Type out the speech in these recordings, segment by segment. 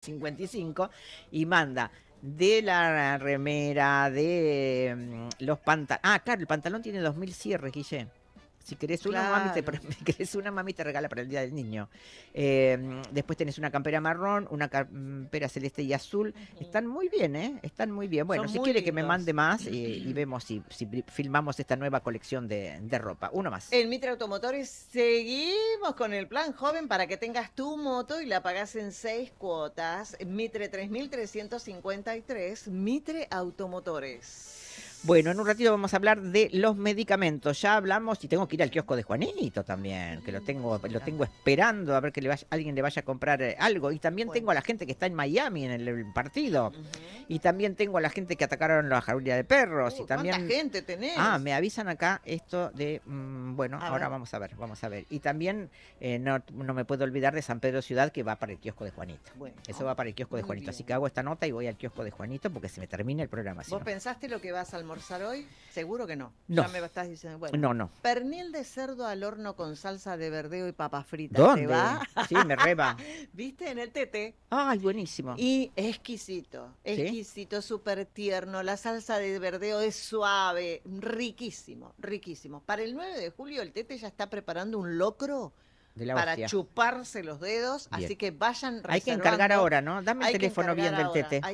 55 y manda de la remera, de los pantalones. Ah, claro, el pantalón tiene 2000 cierres, Guille. Si querés uno, mami, Claro. querés una, mami te regala para el Día del Niño. Después tenés una campera marrón, una campera celeste y azul. Ujú. Están muy bien, ¿eh? Están muy bien. Bueno, Son si muy quiere que me mande lindos. más y vemos si filmamos esta nueva colección de ropa. Uno más. En Mitre Automotores seguimos con el plan joven para que tengas tu moto y la pagas en 6 cuotas. Mitre 3353, Mitre Bueno, en un Automotores. ratito vamos a hablar de los medicamentos. Ya hablamos y tengo que ir al kiosco de Juanito también, que Eso me lo tengo encanta. esperando a ver que alguien le vaya a comprar algo. Y también tengo a Bueno. la gente que está en Miami en el partido. Ujú. Y también tengo a la gente que atacaron la jauría de perros. Y Uy, ¿cuánta también gente Me tenés? avisan acá esto de, bueno, A ahora ver. vamos a ver, vamos a ver. Y también no me puedo olvidar de San Pedro Ciudad que va para el kiosco de Juanito. Eso Bueno, va para el kiosco de muy Juanito. Así que bien. hago esta nota y voy al kiosco de Juanito porque se me termina el programa, si ¿Vos no. pensaste lo que vas a almorzar hoy? Seguro que no. No, Ya me estás diciendo. Bueno, no, no. pernil de cerdo al horno con salsa de verdeo y papas fritas. ¿Te va? ¿Dónde? Sí, me reba. ¿Viste? En el tete. Ay, buenísimo. Y exquisito, ¿Sí? exquisito, súper tierno. La salsa de verdeo es suave, riquísimo, riquísimo. Para el 9 de julio el Tete ya está preparando un locro De la para hostia. chuparse los dedos, Bien. así que vayan Hay que encargar reservando. ahora, ¿no? Dame el Hay que teléfono encargar bien del ahora, Tete.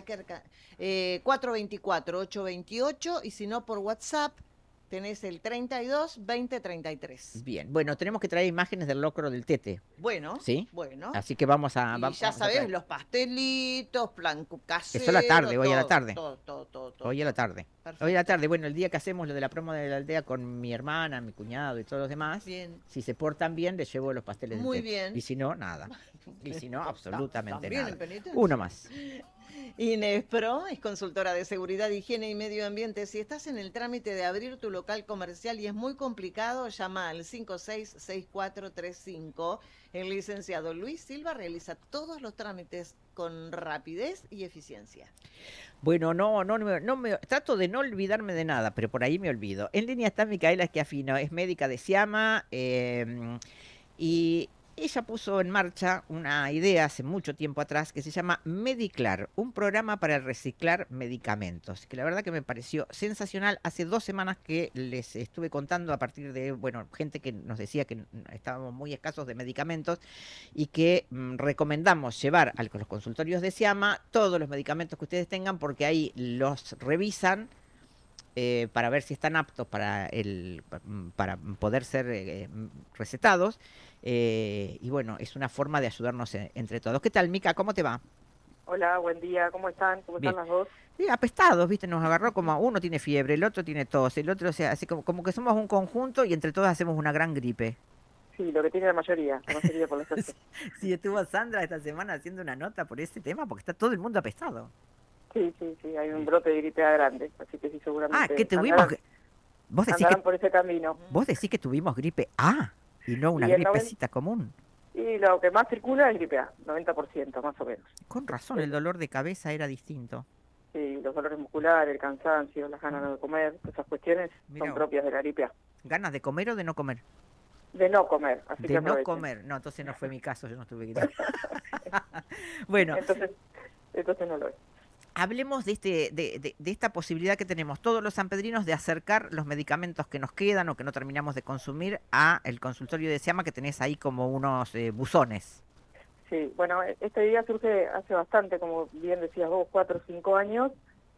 424-828 y si no por WhatsApp tenés el 32 20 33. Bien. Bueno, tenemos que traer imágenes del locro del Tete. Bueno, ¿Sí? bueno. Así que vamos a, Y ya vamos a sabes, traer. los pastelitos, plan Eso a la casero, tarde, hoy a la todo, tarde. todo, todo, todo, todo, Hoy a la todo. tarde. Hoy a la Perfecto. tarde, bueno, el día que hacemos lo de la promo de la aldea con mi hermana, mi cuñado y todos los demás, Bien, si se portan bien, les llevo los pasteles del muy Tete. Y bien. si no, nada. Y si no, absolutamente También en nada. Uno penitencia. más. Inespro es consultora de seguridad, higiene y medio ambiente. Si estás en el trámite de abrir tu local comercial y es muy complicado, llama al 566435. El licenciado Luis Silva realiza todos los trámites con rapidez y eficiencia. Bueno, trato de no olvidarme de nada, pero por ahí me olvido. En línea está Micaela Schiaffino, es médica de Siama, y ella puso en marcha una idea hace mucho tiempo atrás que se llama Mediclar, un programa para reciclar medicamentos, que la verdad que me pareció sensacional. Hace 2 semanas que les estuve contando a partir de, bueno, gente que nos decía que estábamos muy escasos de medicamentos y que recomendamos llevar a los consultorios de Siama todos los medicamentos que ustedes tengan porque ahí los revisan para ver si están aptos para poder ser recetados. Y bueno, es una forma de ayudarnos entre todos. ¿Qué tal, Mica? ¿Cómo te va? Hola, buen día, ¿cómo están? ¿Cómo están Bien. las dos? Sí, apestados, ¿viste? Nos agarró como uno tiene fiebre, el otro tiene tos, el otro, o sea, así como que somos un conjunto y entre todos hacemos una gran gripe. Sí, lo que tiene la mayoría por la suerte. Sí, estuvo Sandra esta semana haciendo una nota por ese tema porque está todo el mundo apestado. Sí, sí, sí, hay un Bien. brote de gripe A grande, así que sí, Ah, que seguramente tuvimos... Vos decís andarán que, por ese camino. vos decís que tuvimos gripe A y no una Y el 90, gripecita común. y lo que más circula es gripe A, 90% más o menos. Con razón, el Eh, dolor de cabeza era distinto. sí, los dolores musculares, el cansancio, las ganas Mm, de comer, todas esas cuestiones son Mira vos. propias de la gripe A. ¿Ganas de comer o de no comer? De no comer, así que De no aprovechen. comer. No, entonces no fue mi caso, yo no tuve gripe. Bueno, Entonces, entonces no lo es. hablemos de esta posibilidad que tenemos todos los sanpedrinos de acercar los medicamentos que nos quedan o que no terminamos de consumir a el consultorio de Siama que tenés ahí como unos buzones. Sí, bueno, esta idea surge hace bastante, como bien decías vos, 4 o 5 años,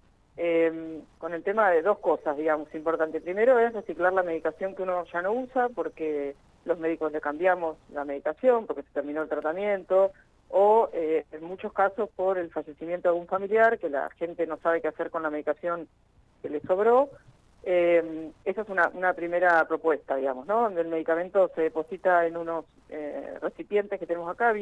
con el tema de dos cosas, digamos, importantes. Primero es reciclar la medicación que uno ya no usa, porque los médicos le cambiamos la medicación, porque se terminó el tratamiento, o en muchos casos por el fallecimiento de algún familiar, que la gente no sabe qué hacer con la medicación que le sobró. Esa es una primera propuesta, digamos, ¿no? Donde el medicamento se deposita en unos recipientes que tenemos acá,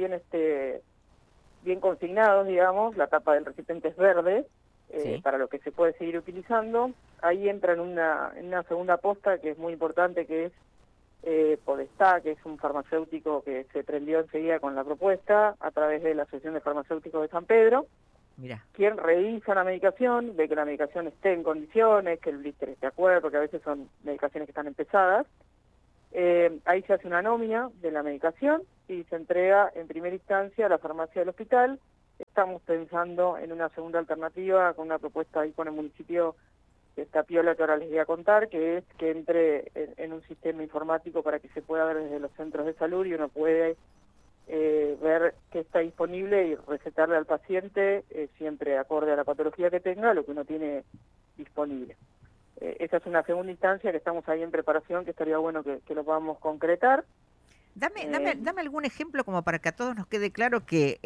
bien consignados, digamos, la tapa del recipiente es verde, ¿Sí? para lo que se puede seguir utilizando. Ahí entra en una segunda posta que es muy importante, que es Podestá, que es un farmacéutico que se prendió enseguida con la propuesta a través de la Asociación de Farmacéuticos de San Pedro, Mira. quien revisa la medicación, ve que la medicación esté en condiciones, que el blister esté de acuerdo, porque a veces son medicaciones que están empezadas. Ahí se hace una nómina de la medicación y se entrega en primera instancia a la farmacia del hospital, Estamos pensando en una segunda alternativa, con una propuesta ahí con el municipio que está piola, que ahora les voy a contar, que es que entre en un sistema informático para que se pueda ver desde los centros de salud y uno puede ver qué está disponible y recetarle al paciente, siempre acorde a la patología que tenga, lo que uno tiene disponible. Esa es una segunda instancia que estamos ahí en preparación, que estaría bueno que lo podamos concretar. Dame algún ejemplo como para que a todos nos quede claro que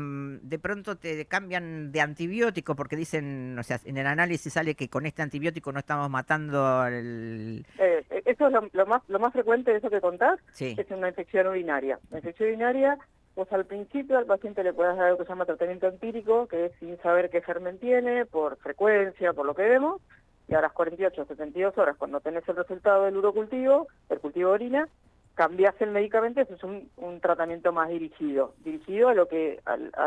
de pronto te cambian de antibiótico porque dicen, o sea, en el análisis sale que con este antibiótico no estamos matando el... Eso es lo más frecuente de eso que contás, Sí, es una infección urinaria. La infección urinaria, vos al principio al paciente le podés dar algo que se llama tratamiento empírico, que es sin saber qué germen tiene, por frecuencia, por lo que vemos, y a las 48 o 72 horas, cuando tenés el resultado del urocultivo, el cultivo de orina, cambiás el medicamento, eso es un tratamiento más dirigido a lo que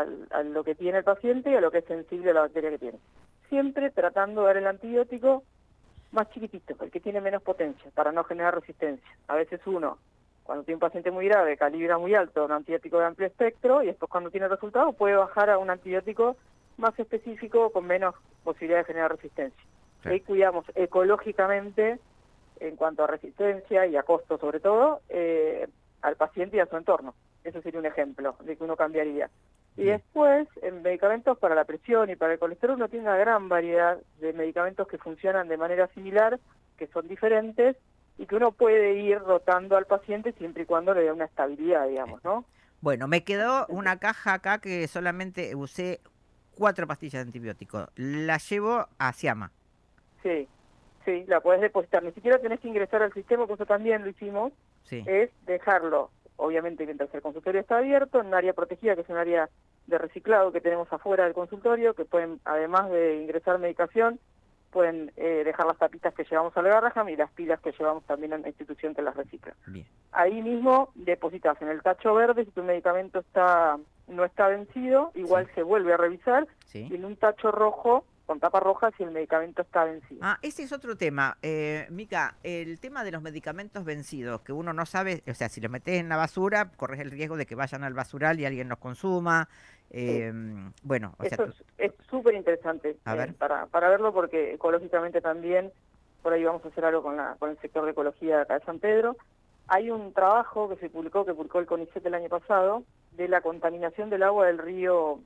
a lo que tiene el paciente y a lo que es sensible a la bacteria que tiene. Siempre tratando de dar el antibiótico más chiquitito, el que tiene menos potencia, para no generar resistencia. A veces uno, cuando tiene un paciente muy grave, calibra muy alto, un antibiótico de amplio espectro, y después cuando tiene resultado puede bajar a un antibiótico más específico con menos posibilidad de generar resistencia. claro. Ahí cuidamos ecológicamente, en cuanto a resistencia y a costo sobre todo, al paciente y a su entorno. Eso sería un ejemplo de que uno cambiaría. Y Bien. después, en medicamentos para la presión y para el colesterol, uno tiene una gran variedad de medicamentos que funcionan de manera similar, que son diferentes, y que uno puede ir rotando al paciente siempre y cuando le dé una estabilidad, digamos, ¿no? Bueno, me quedó una caja acá que solamente usé 4 pastillas de antibiótico. La llevo a Siama. Sí, sí, la podés depositar. Ni siquiera tenés que ingresar al sistema, que eso también lo hicimos, Sí, es dejarlo, obviamente mientras el consultorio está abierto, en un área protegida, que es un área de reciclado que tenemos afuera del consultorio, que pueden, además de ingresar medicación, pueden dejar las tapitas que llevamos al Garraham y las pilas que llevamos también a la institución que las recicla. bien. Ahí mismo depositas en el tacho verde, si tu medicamento no está vencido, igual Sí. se vuelve a revisar, Sí. y en un tacho rojo, con tapa roja, si el medicamento está vencido. Ah, ese es otro tema. Mica, el tema de los medicamentos vencidos, que uno no sabe, o sea, si los metes en la basura, corres el riesgo de que vayan al basural y alguien los consuma. Sí. Bueno, o sea, Eso es súper interesante a ver, para verlo, porque ecológicamente también, por ahí vamos a hacer algo con el sector de ecología de acá de San Pedro. Hay un trabajo que publicó el CONICET el año pasado, de la contaminación del agua del río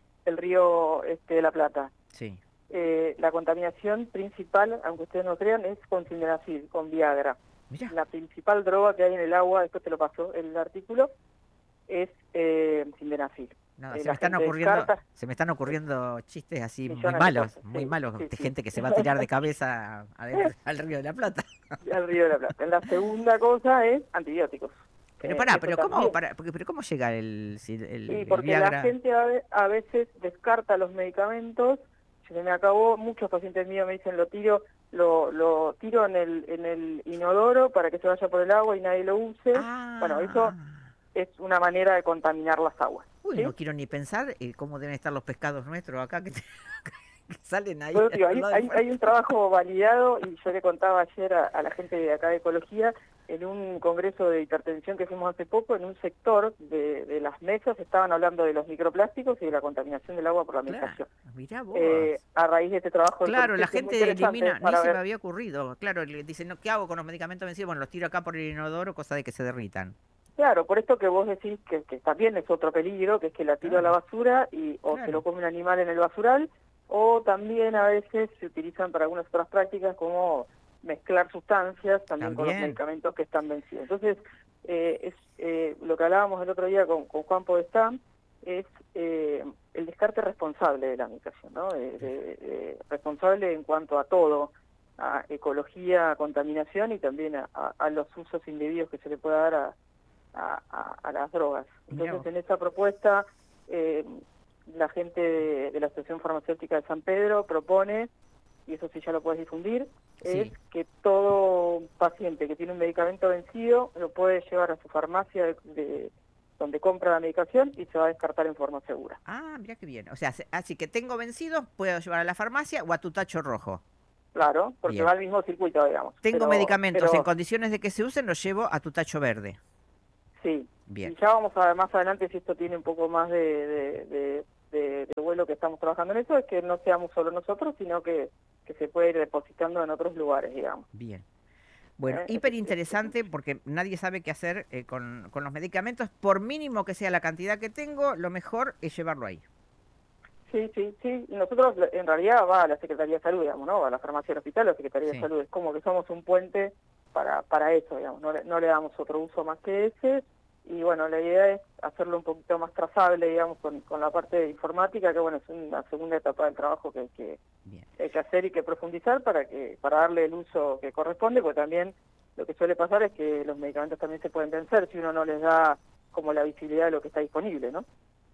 de la Plata. sí. La contaminación principal, aunque ustedes no crean, es con sildenafil, con Viagra. Mira, La principal droga que hay en el agua, después te lo paso el artículo, es sildenafil. nada, La gente descarta se me están ocurriendo chistes así millones de cosas. muy Sí, malos, sí, de sí. gente que se va a tirar de cabeza adentro, al Río de la Plata. Al Río de la Plata. La segunda cosa es antibióticos. Pero pará, Eso también. pero ¿cómo llega Y el porque la Viagra? gente a veces descarta los medicamentos. Se me acabó, muchos pacientes míos me dicen, lo tiro en el inodoro para que se vaya por el agua y nadie lo use. Bueno, eso Ah, es una manera de contaminar las aguas. uy, ¿Sí? no quiero ni pensar cómo deben estar los pescados nuestros acá que salen ahí Bueno, digo, al lado del hay un puerto. trabajo validado, y yo le contaba ayer a la gente de acá de Ecología, en un congreso de hipertensión que fuimos hace poco, en un sector de las mesas estaban hablando de los microplásticos y de la contaminación del agua por la Claro, medicación. mirá vos. A raíz de este trabajo del Claro, la CONICET, que es muy gente interesante elimina, ni para se me ver. había ocurrido. Claro, le dicen, no, ¿qué hago con los medicamentos vencidos? Bueno, los tiro acá por el inodoro, cosa de que se derritan. Claro, por esto que vos decís que también es otro peligro, que es que la tiro a la Claro, basura o se lo claro. come un animal en el basural, o también a veces se utilizan para algunas otras prácticas como mezclar sustancias también con los También. medicamentos que están vencidos. Entonces, lo que hablábamos el otro día con Juan Podestá, es el descarte responsable de la medicación, ¿no? Responsable en cuanto a todo, a ecología, a contaminación y también a los usos indebidos que se le pueda dar a las drogas. Mirá Entonces, vos. en esa propuesta, la gente de la Asociación Farmacéutica de San Pedro propone, y eso sí ya lo puedes difundir, es Sí. que todo paciente que tiene un medicamento vencido lo puede llevar a su farmacia donde compra la medicación y se va a descartar en forma segura. Ah, mirá qué bien. O sea, así que tengo vencidos, puedo llevar a la farmacia o a tu tacho rojo. Claro, porque Bien. va al mismo circuito, digamos. Tengo medicamentos en Pero condiciones de que se usen, los llevo a tu tacho verde. sí, Bien. y ya vamos a ver más adelante si esto tiene un poco más de de vuelo que estamos trabajando en eso es que no seamos solo nosotros, sino que se puede ir depositando en otros lugares, digamos. Bien. Bueno, hiper interesante porque nadie sabe qué hacer con los medicamentos. Por mínimo que sea la cantidad que tengo, lo mejor es llevarlo ahí. Sí, sí, sí. Nosotros en realidad va a la Secretaría de Salud, digamos, ¿no? A la farmacia del hospital, la Secretaría de Sí. Salud. Es como que somos un puente para eso, digamos. No le damos otro uso más que ese. Y bueno, la idea es hacerlo un poquito más trazable, digamos, con la parte de informática, que bueno, es una segunda etapa del trabajo que Bien. hay que hacer y que profundizar para darle el uso que corresponde, porque también lo que suele pasar es que los medicamentos también se pueden vencer si uno no les da como la visibilidad de lo que está disponible, ¿no?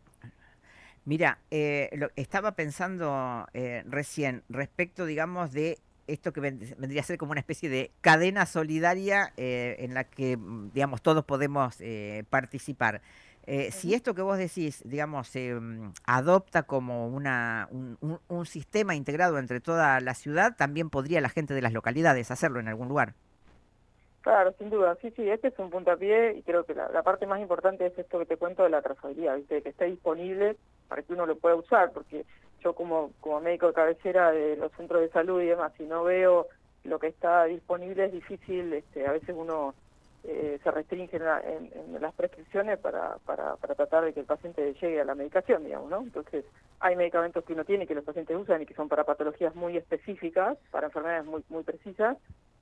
Mira, estaba pensando recién respecto, digamos, de esto que vendría a ser como una especie de cadena solidaria en la que, digamos, todos podemos participar. Si esto que vos decís, digamos, se adopta como un sistema integrado entre toda la ciudad, también podría la gente de las localidades hacerlo en algún lugar. Claro, sin duda, sí, sí, este es un puntapié y creo que la parte más importante es esto que te cuento de la trazabilidad, ¿viste? De que esté disponible para que uno lo pueda usar, porque yo como médico de cabecera de los centros de salud y demás, si no veo lo que está disponible es difícil, a veces uno se restringe en las prescripciones para tratar de que el paciente llegue a la medicación, digamos, ¿no? Entonces, hay medicamentos que uno tiene que los pacientes usan y que son para patologías muy específicas, para enfermedades muy, muy precisas,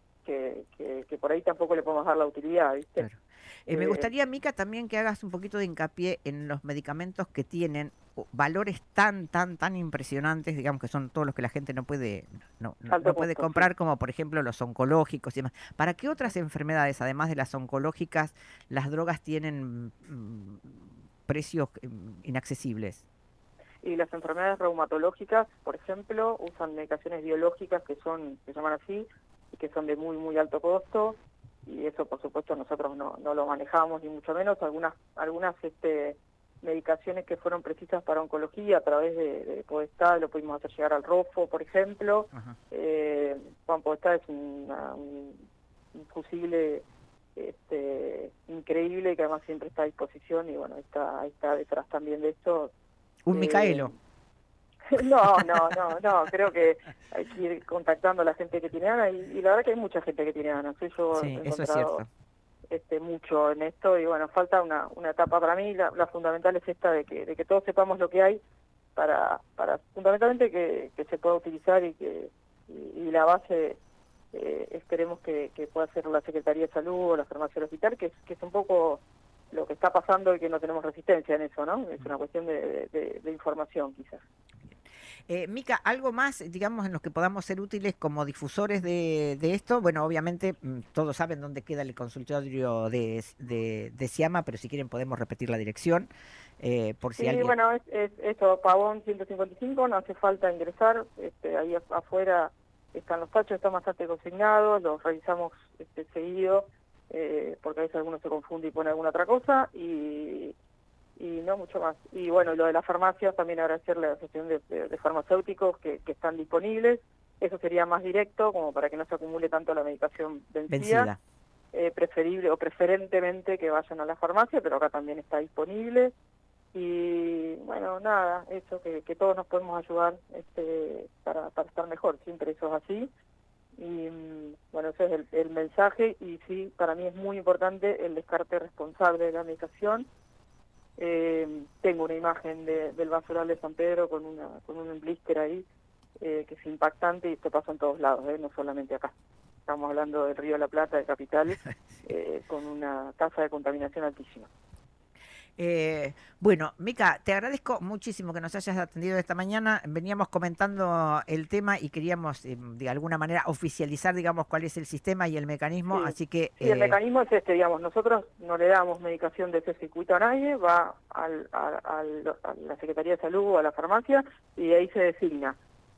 que por ahí tampoco le podemos dar la utilidad, ¿viste? Claro. Me gustaría, Mica, también que hagas un poquito de hincapié en los medicamentos que tienen valores tan impresionantes, digamos que son todos los que la gente Alto no puede costo, sí. comprar, como por ejemplo los oncológicos y demás. ¿Para qué otras enfermedades, además de las oncológicas, las drogas tienen precios inaccesibles? Y las enfermedades reumatológicas, por ejemplo, usan medicaciones biológicas que se llaman así, y que son de muy, muy alto costo, y eso, por supuesto, nosotros no lo manejamos, ni mucho menos. Algunas medicaciones que fueron precisas para oncología a través de Podestá, lo pudimos hacer llegar al ROFO, por ejemplo. Ajá. Juan Podestá es un fusible increíble, que además siempre está a disposición, y bueno, está detrás también de esto. Un Eh, Micaelo. no, creo que hay que ir contactando a la gente que tiene ganas, y la verdad que hay mucha gente que tiene ganas. Yo Sí, he eso es encontrado cierto. mucho en esto, y bueno, falta una etapa para mí. La fundamental es esta de que todos sepamos lo que hay para fundamentalmente que se pueda utilizar, y la base esperemos que pueda ser la Secretaría de Salud o la farmacia del hospital, que es un poco lo que está pasando, y que no tenemos resistencia en eso, ¿no? Es una cuestión de información, quizás. Mica, ¿algo más, digamos, en los que podamos ser útiles como difusores de esto? Bueno, obviamente todos saben dónde queda el consultorio de Siama, pero si quieren podemos repetir la dirección, por si Sí, alguien... bueno, es esto, Pavón 155, no hace falta ingresar, ahí afuera están los tachos, están bastante consignados, los revisamos seguido, porque a veces alguno se confunde y pone alguna otra cosa, y no mucho más. Y bueno, lo de las farmacias, también agradecerle a la Asociación de Farmacéuticos que están disponibles. Eso sería más directo, como para que no se acumule tanto la medicación vencida. Vencida. Preferible o preferentemente que vayan a la farmacia, pero acá también está disponible. Y bueno, nada, eso, que todos nos podemos ayudar para estar mejor, siempre eso es así. Y bueno, ese es el mensaje, y sí, para mí es muy importante el descarte responsable de la medicación. Tengo una imagen del basural de San Pedro con un blister ahí, que es impactante, y esto pasa en todos lados, no solamente acá. Estamos hablando del Río de la Plata, de Capital, con una tasa de contaminación altísima. Bueno, Mica, te agradezco muchísimo que nos hayas atendido esta mañana. Veníamos comentando el tema y queríamos, de alguna manera, oficializar, digamos, cuál es el sistema y el mecanismo, Sí, así que... sí, el mecanismo es digamos, nosotros no le damos medicación de ese circuito a nadie, va a la Secretaría de Salud o a la farmacia, y ahí se designa.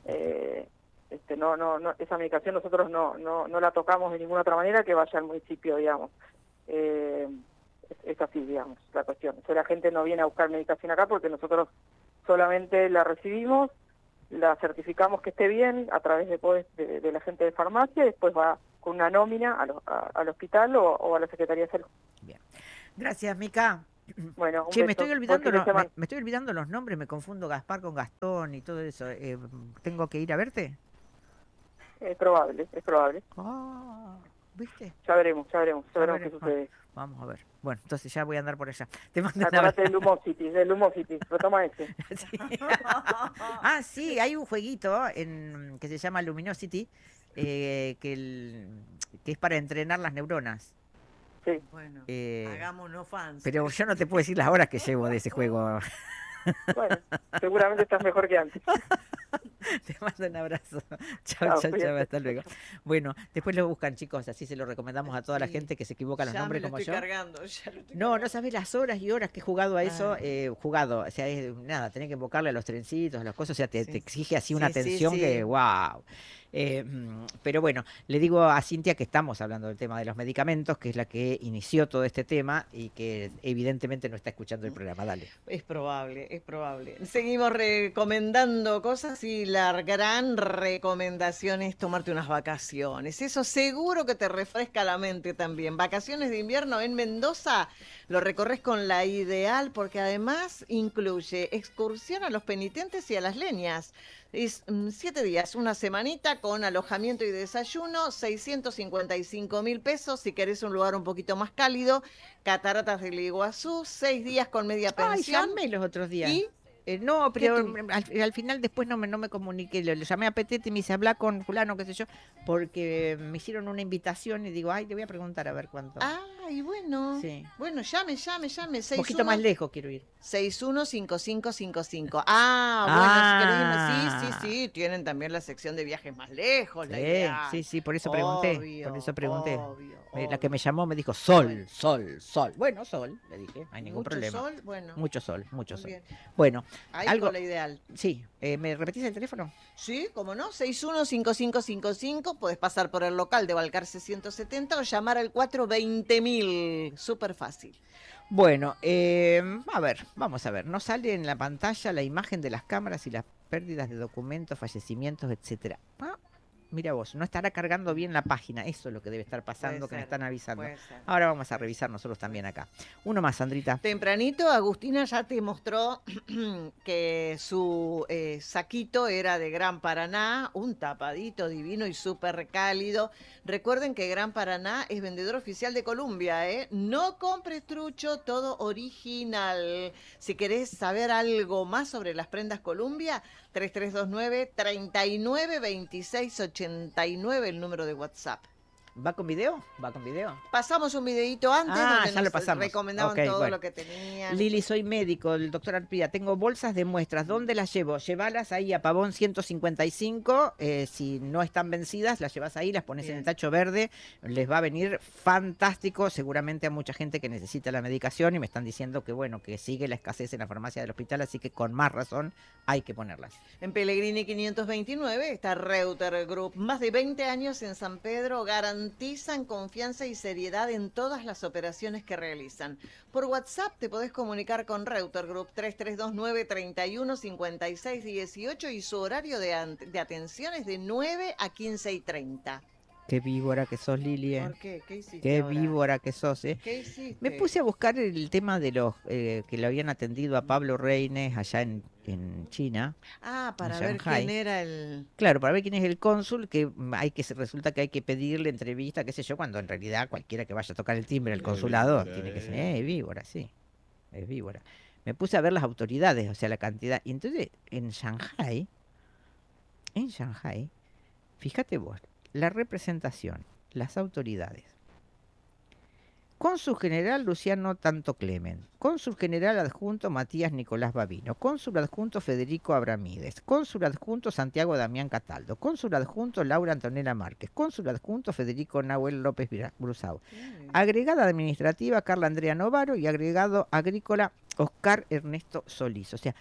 Esa medicación nosotros no la tocamos de ninguna otra manera que vaya al municipio, digamos. Es así, digamos, la cuestión. O sea, la gente no viene a buscar medicación acá porque nosotros solamente la recibimos, la certificamos que esté bien a través de la gente de farmacia, y después va con una nómina al hospital o a la Secretaría de Salud. Bien. Gracias, Mica. Bueno, un Che, me beso. estoy Buen olvidando, fin de semana. me estoy olvidando los nombres, me confundo Gaspar con Gastón y todo eso. ¿Tengo que ir a verte? Es probable, es probable. Ah, ¿viste? Ya veremos A qué ver, bueno, sucede. vamos a ver. Bueno, entonces ya voy a andar por allá. Te mando un Acordate abrazo. del Lumosity, retoma ese. Sí. Ah, sí, hay un jueguito que se llama Luminosity, que es para entrenar las neuronas. Sí. Bueno, Eh, hagámonos fans. pero yo no te puedo decir las horas que llevo de ese juego. Bueno, seguramente estás mejor que antes. Te mando un abrazo. Chao, Chao, chao, chao, cuídate. hasta luego. Bueno, después lo buscan, chicos, así se lo recomendamos a toda la Sí. gente que se equivoca los Ya me nombres lo como estoy yo. cargando, ya lo estoy No, no cargando. sabes las horas y horas que he jugado a eso, Ah, jugado, o sea, nada, tenés que invocarle a los trencitos, a las cosas, o sea, te sí, exige así una sí, sí, atención que, sí. wow. Pero bueno, le digo a Cintia que estamos hablando del tema de los medicamentos, que es la que inició todo este tema y que evidentemente no está escuchando el programa. Dale. Es probable, es probable. Seguimos recomendando cosas y la gran recomendación es tomarte unas vacaciones. Eso seguro que te refresca la mente también. Vacaciones de invierno en Mendoza lo recorres con la ideal porque además incluye excursión a los penitentes y a las leñas. Es 7 días, una semanita con alojamiento y desayuno, 655.000 pesos. Si querés un lugar un poquito más cálido, Cataratas del Iguazú, 6 días con media Ay, pensión. llamé los otros días. Y No, ¿qué pero tú? al final después no me comuniqué. Le llamé a Petete y me dice, habla con fulano, qué sé yo, porque me hicieron una invitación y digo, ay, le voy a preguntar a ver cuánto. Ay, bueno. Sí. Bueno, llame. Un poquito más lejos quiero ir. 615555. Bueno, si querés irnos. Ah, Sí. Tienen también la sección de viajes más lejos, la sí, ideal. sí, por eso pregunté, por Obvio, eso pregunté. obvio, La que obvio. me llamó me dijo, Bueno, sol. Bueno, sol, le dije, no hay ningún mucho problema. sol, bueno, Mucho muy sol. bien. Bueno, Ahí con algo, la ideal. sí, ¿me repetís el teléfono? Sí, cómo no, 615555. Podés pasar por el local de Balcarce 170 o llamar al 420.000. Súper fácil. Bueno, a ver, vamos a ver. No sale en la pantalla la imagen de las cámaras y las pérdidas de documentos, fallecimientos, etcétera. Ah, mira vos, no estará cargando bien la página. Eso es lo que debe estar pasando, que me están avisando. puede ser. Ahora vamos a revisar nosotros también acá. Uno más, Sandrita. Tempranito, Agustina ya te mostró que su saquito era de Gran Paraná, un tapadito divino y súper cálido. Recuerden que Gran Paraná es vendedor oficial de Columbia, ¿eh? No compres trucho, todo original. Si querés saber algo más sobre las prendas Columbia, 3329-392689, el número de WhatsApp. ¿Va con video? ¿Va con video? Pasamos un videito antes donde Ya lo nos pasamos. recomendaban Ok, todo bueno. lo que tenían. Lili, soy médico, el doctor Arpía. Tengo bolsas de muestras. ¿Dónde las llevo? Llévalas ahí a Pavón 155. Si no están vencidas, las llevas ahí, las pones en el Bien. tacho verde. Les va a venir fantástico. Seguramente a mucha gente que necesita la medicación y me están diciendo que, bueno, que sigue la escasez en la farmacia del hospital, así que con más razón hay que ponerlas. En Pellegrini 529 está Reuter Group. Más de 20 años en San Pedro garantizan confianza y seriedad en todas las operaciones que realizan. Por WhatsApp te podés comunicar con Reuter Group 3329-315618 y su horario de atención es de 9 a 15:30. Qué víbora que sos, Lili. ¿Por qué? ¿Qué hiciste Qué ahora? víbora que sos, ¿Qué hiciste? Me puse a buscar el tema de los que le habían atendido a Pablo Reines allá en China. Para en ver Shanghái. quién era el... Claro, para ver quién es el cónsul, que resulta que hay que pedirle entrevista, qué sé yo, cuando en realidad cualquiera que vaya a tocar el timbre del consulado tiene que ser, víbora, sí, es víbora. Me puse a ver las autoridades, o sea, la cantidad. Y entonces, en Shanghái, fíjate vos, la representación, las autoridades. Cónsul general Luciano Tanto Clemen, cónsul general adjunto Matías Nicolás Babino, cónsul adjunto Federico Abramides, cónsul adjunto Santiago Damián Cataldo, cónsul adjunto Laura Antonella Márquez, cónsul adjunto Federico Nahuel López Brusau, agregada administrativa Carla Andrea Novaro y agregado agrícola Oscar Ernesto Solís. O sea,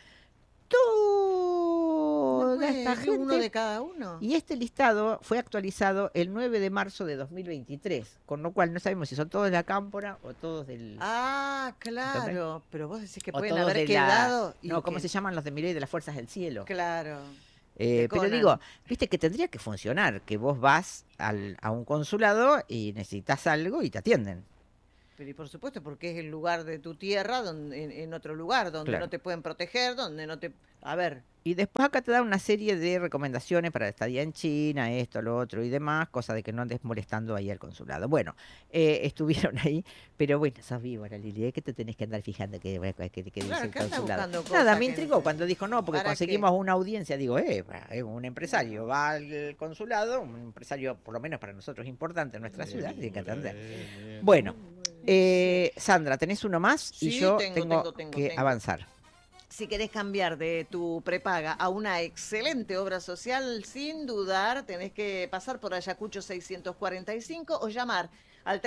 toda esta gente. Uno de cada uno. Y este listado fue actualizado el 9 de marzo de 2023, con lo cual no sabemos si son todos de la Cámpora o todos del... Claro, ¿entendés? pero vos decís que o pueden todos haber de la... quedado... No, ¿cómo se llaman los de Mireille de las Fuerzas del Cielo? Claro. Pero Conan. digo, viste que tendría que funcionar, que vos vas a un consulado y necesitas algo y te atienden. Pero y por supuesto, porque es el lugar de tu tierra, donde, en otro lugar, donde Claro. no te pueden proteger, donde no te... A ver, Y después acá te da una serie de recomendaciones para la estadía en China, esto, lo otro y demás, cosa de que no andes molestando ahí al consulado. Bueno, estuvieron ahí, pero bueno, sos víbora, Lili, ¿eh? ¿Qué te tenés que andar fijando que dice claro, el que andas consulado? buscando Nada, cosas me que... intrigó cuando dijo no, porque ¿Para qué? conseguimos una audiencia, digo, un empresario va al consulado, un empresario por lo menos para nosotros importante en nuestra ciudad, tiene que atender. Bueno, Sandra, ¿tenés uno más? Y Sí, yo tengo. que avanzar. Si querés cambiar de tu prepaga a una excelente obra social, sin dudar, tenés que pasar por Ayacucho 645 o llamar al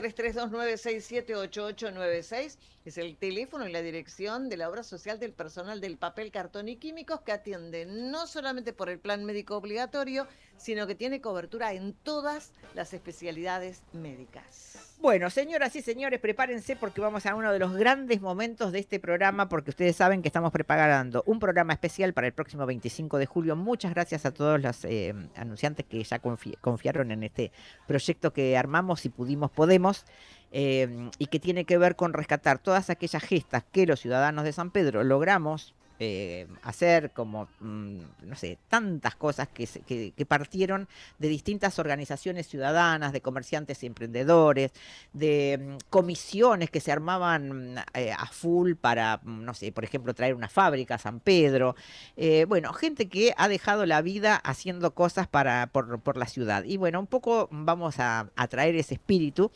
3329678896. Es el teléfono y la dirección de la obra social del personal del papel, cartón y químicos que atiende no solamente por el plan médico obligatorio, sino que tiene cobertura en todas las especialidades médicas. Bueno, señoras y señores, prepárense porque vamos a uno de los grandes momentos de este programa, porque ustedes saben que estamos preparando un programa especial para el próximo 25 de julio. Muchas gracias a todos los anunciantes que ya confiaron en este proyecto que armamos y podemos, y que tiene que ver con rescatar todas aquellas gestas que los ciudadanos de San Pedro logramos hacer, como, no sé, tantas cosas que partieron de distintas organizaciones ciudadanas, de comerciantes y emprendedores, de comisiones que se armaban a full para, no sé, por ejemplo, traer una fábrica a San Pedro. Bueno, gente que ha dejado la vida haciendo cosas por la ciudad. Y bueno, un poco vamos a traer ese espíritu,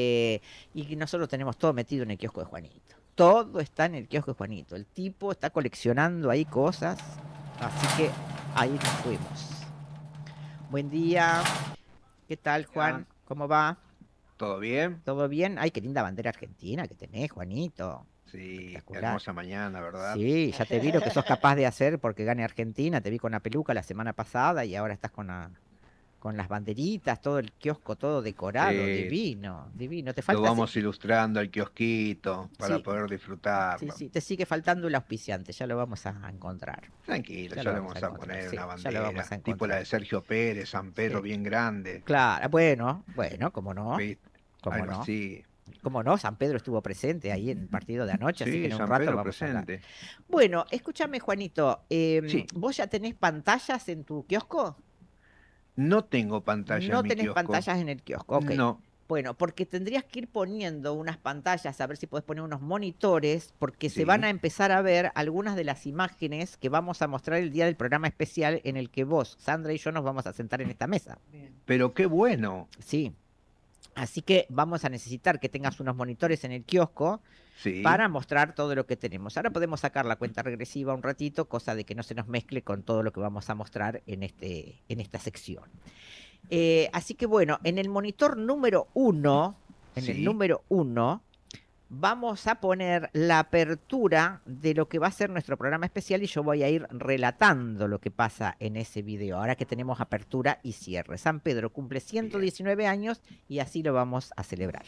y nosotros tenemos todo metido en el kiosco de Juanito. Todo está en el kiosco de Juanito. El tipo está coleccionando ahí cosas. Así que ahí nos fuimos. Buen día. ¿Qué tal, Juan? ¿Cómo va? ¿Todo bien? ¿Todo bien? Ay, qué linda bandera argentina que tenés, Juanito. Sí, Espectacular. hermosa mañana, ¿verdad? Sí, ya te vi lo que sos capaz de hacer porque gane Argentina. Te vi con la peluca la semana pasada y ahora estás con las banderitas, todo el kiosco, todo decorado. Sí, Divino, divino. Te lo falta... vamos ilustrando el kiosquito para Sí, poder sí, disfrutarlo. sí, te sigue faltando el auspiciante, ya lo vamos a encontrar. Tranquilo, Ya ya lo le vamos a vamos a encontrar, poner sí, una ya lo vamos bandera, a tipo la de encontrar. Sergio Pérez, San Pedro, Sí, bien grande, claro, bueno, cómo no, ¿viste? cómo Algo no, así. cómo no, San Pedro estuvo presente ahí en el partido de anoche, así que Sí, en un San rato Pedro vamos a hablar. presente. Bueno, escúchame, Juanito, Sí, ¿vos ya tenés pantallas en tu kiosco? no tengo pantalla en No mi tenés kiosco. pantallas en el kiosco, ok. No. Bueno, porque tendrías que ir poniendo unas pantallas, a ver si podés poner unos monitores, porque se van Sí, a empezar a ver algunas de las imágenes que vamos a mostrar el día del programa especial en el que vos, Sandra y yo nos vamos a sentar en esta mesa. Bien. pero qué bueno. Sí, así que vamos a necesitar que tengas unos monitores en el kiosco Sí, para mostrar todo lo que tenemos. Ahora podemos sacar la cuenta regresiva un ratito, cosa de que no se nos mezcle con todo lo que vamos a mostrar en esta sección. Así que bueno, en el monitor número 1, en el sí. número 1, vamos a poner la apertura de lo que va a ser nuestro programa especial y yo voy a ir relatando lo que pasa en ese video, ahora que tenemos apertura y cierre. San Pedro cumple Bien. 119 años y así lo vamos a celebrar.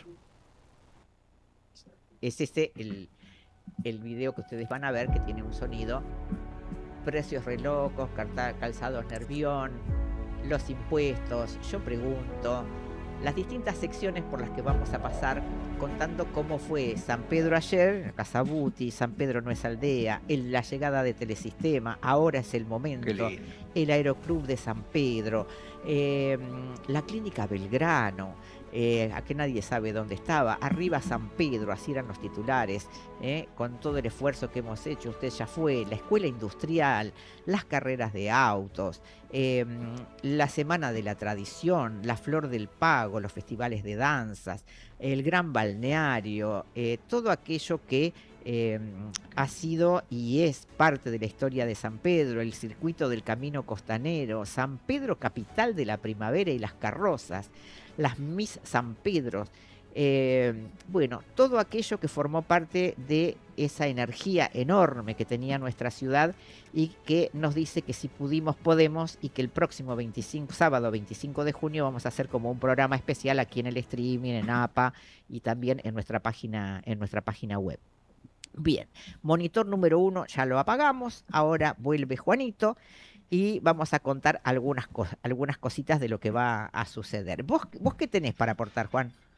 Es ese el video que ustedes van a ver que tiene un sonido, precios re locos, calzados Nervión, los impuestos, yo pregunto, las distintas secciones por las que vamos a pasar contando cómo fue San Pedro ayer, Casa Buti, San Pedro no es aldea, la llegada de Telesistema, ahora es el Qué momento, lindo. el Aeroclub de San Pedro, la Clínica Belgrano, a que nadie sabe dónde estaba, arriba San Pedro, así eran los titulares, con todo el esfuerzo que hemos hecho, usted ya fue, la escuela industrial, las carreras de autos, la semana de la tradición, la flor del pago, los festivales de danzas, el gran balneario, todo aquello que ha sido y es parte de la historia de San Pedro, el circuito del camino costanero, San Pedro capital de la primavera y las carrozas, las Miss San Pedro, bueno, todo aquello que formó parte de esa energía enorme que tenía nuestra ciudad y que nos dice que si pudimos, podemos, y que el próximo sábado 25 de junio vamos a hacer como un programa especial aquí en el streaming, en APA y también en nuestra página web. Bien, monitor número 1 ya lo apagamos, ahora vuelve Juanito y vamos a contar algunas cositas de lo que va a suceder. ¿Vos qué tenés para aportar, Juan?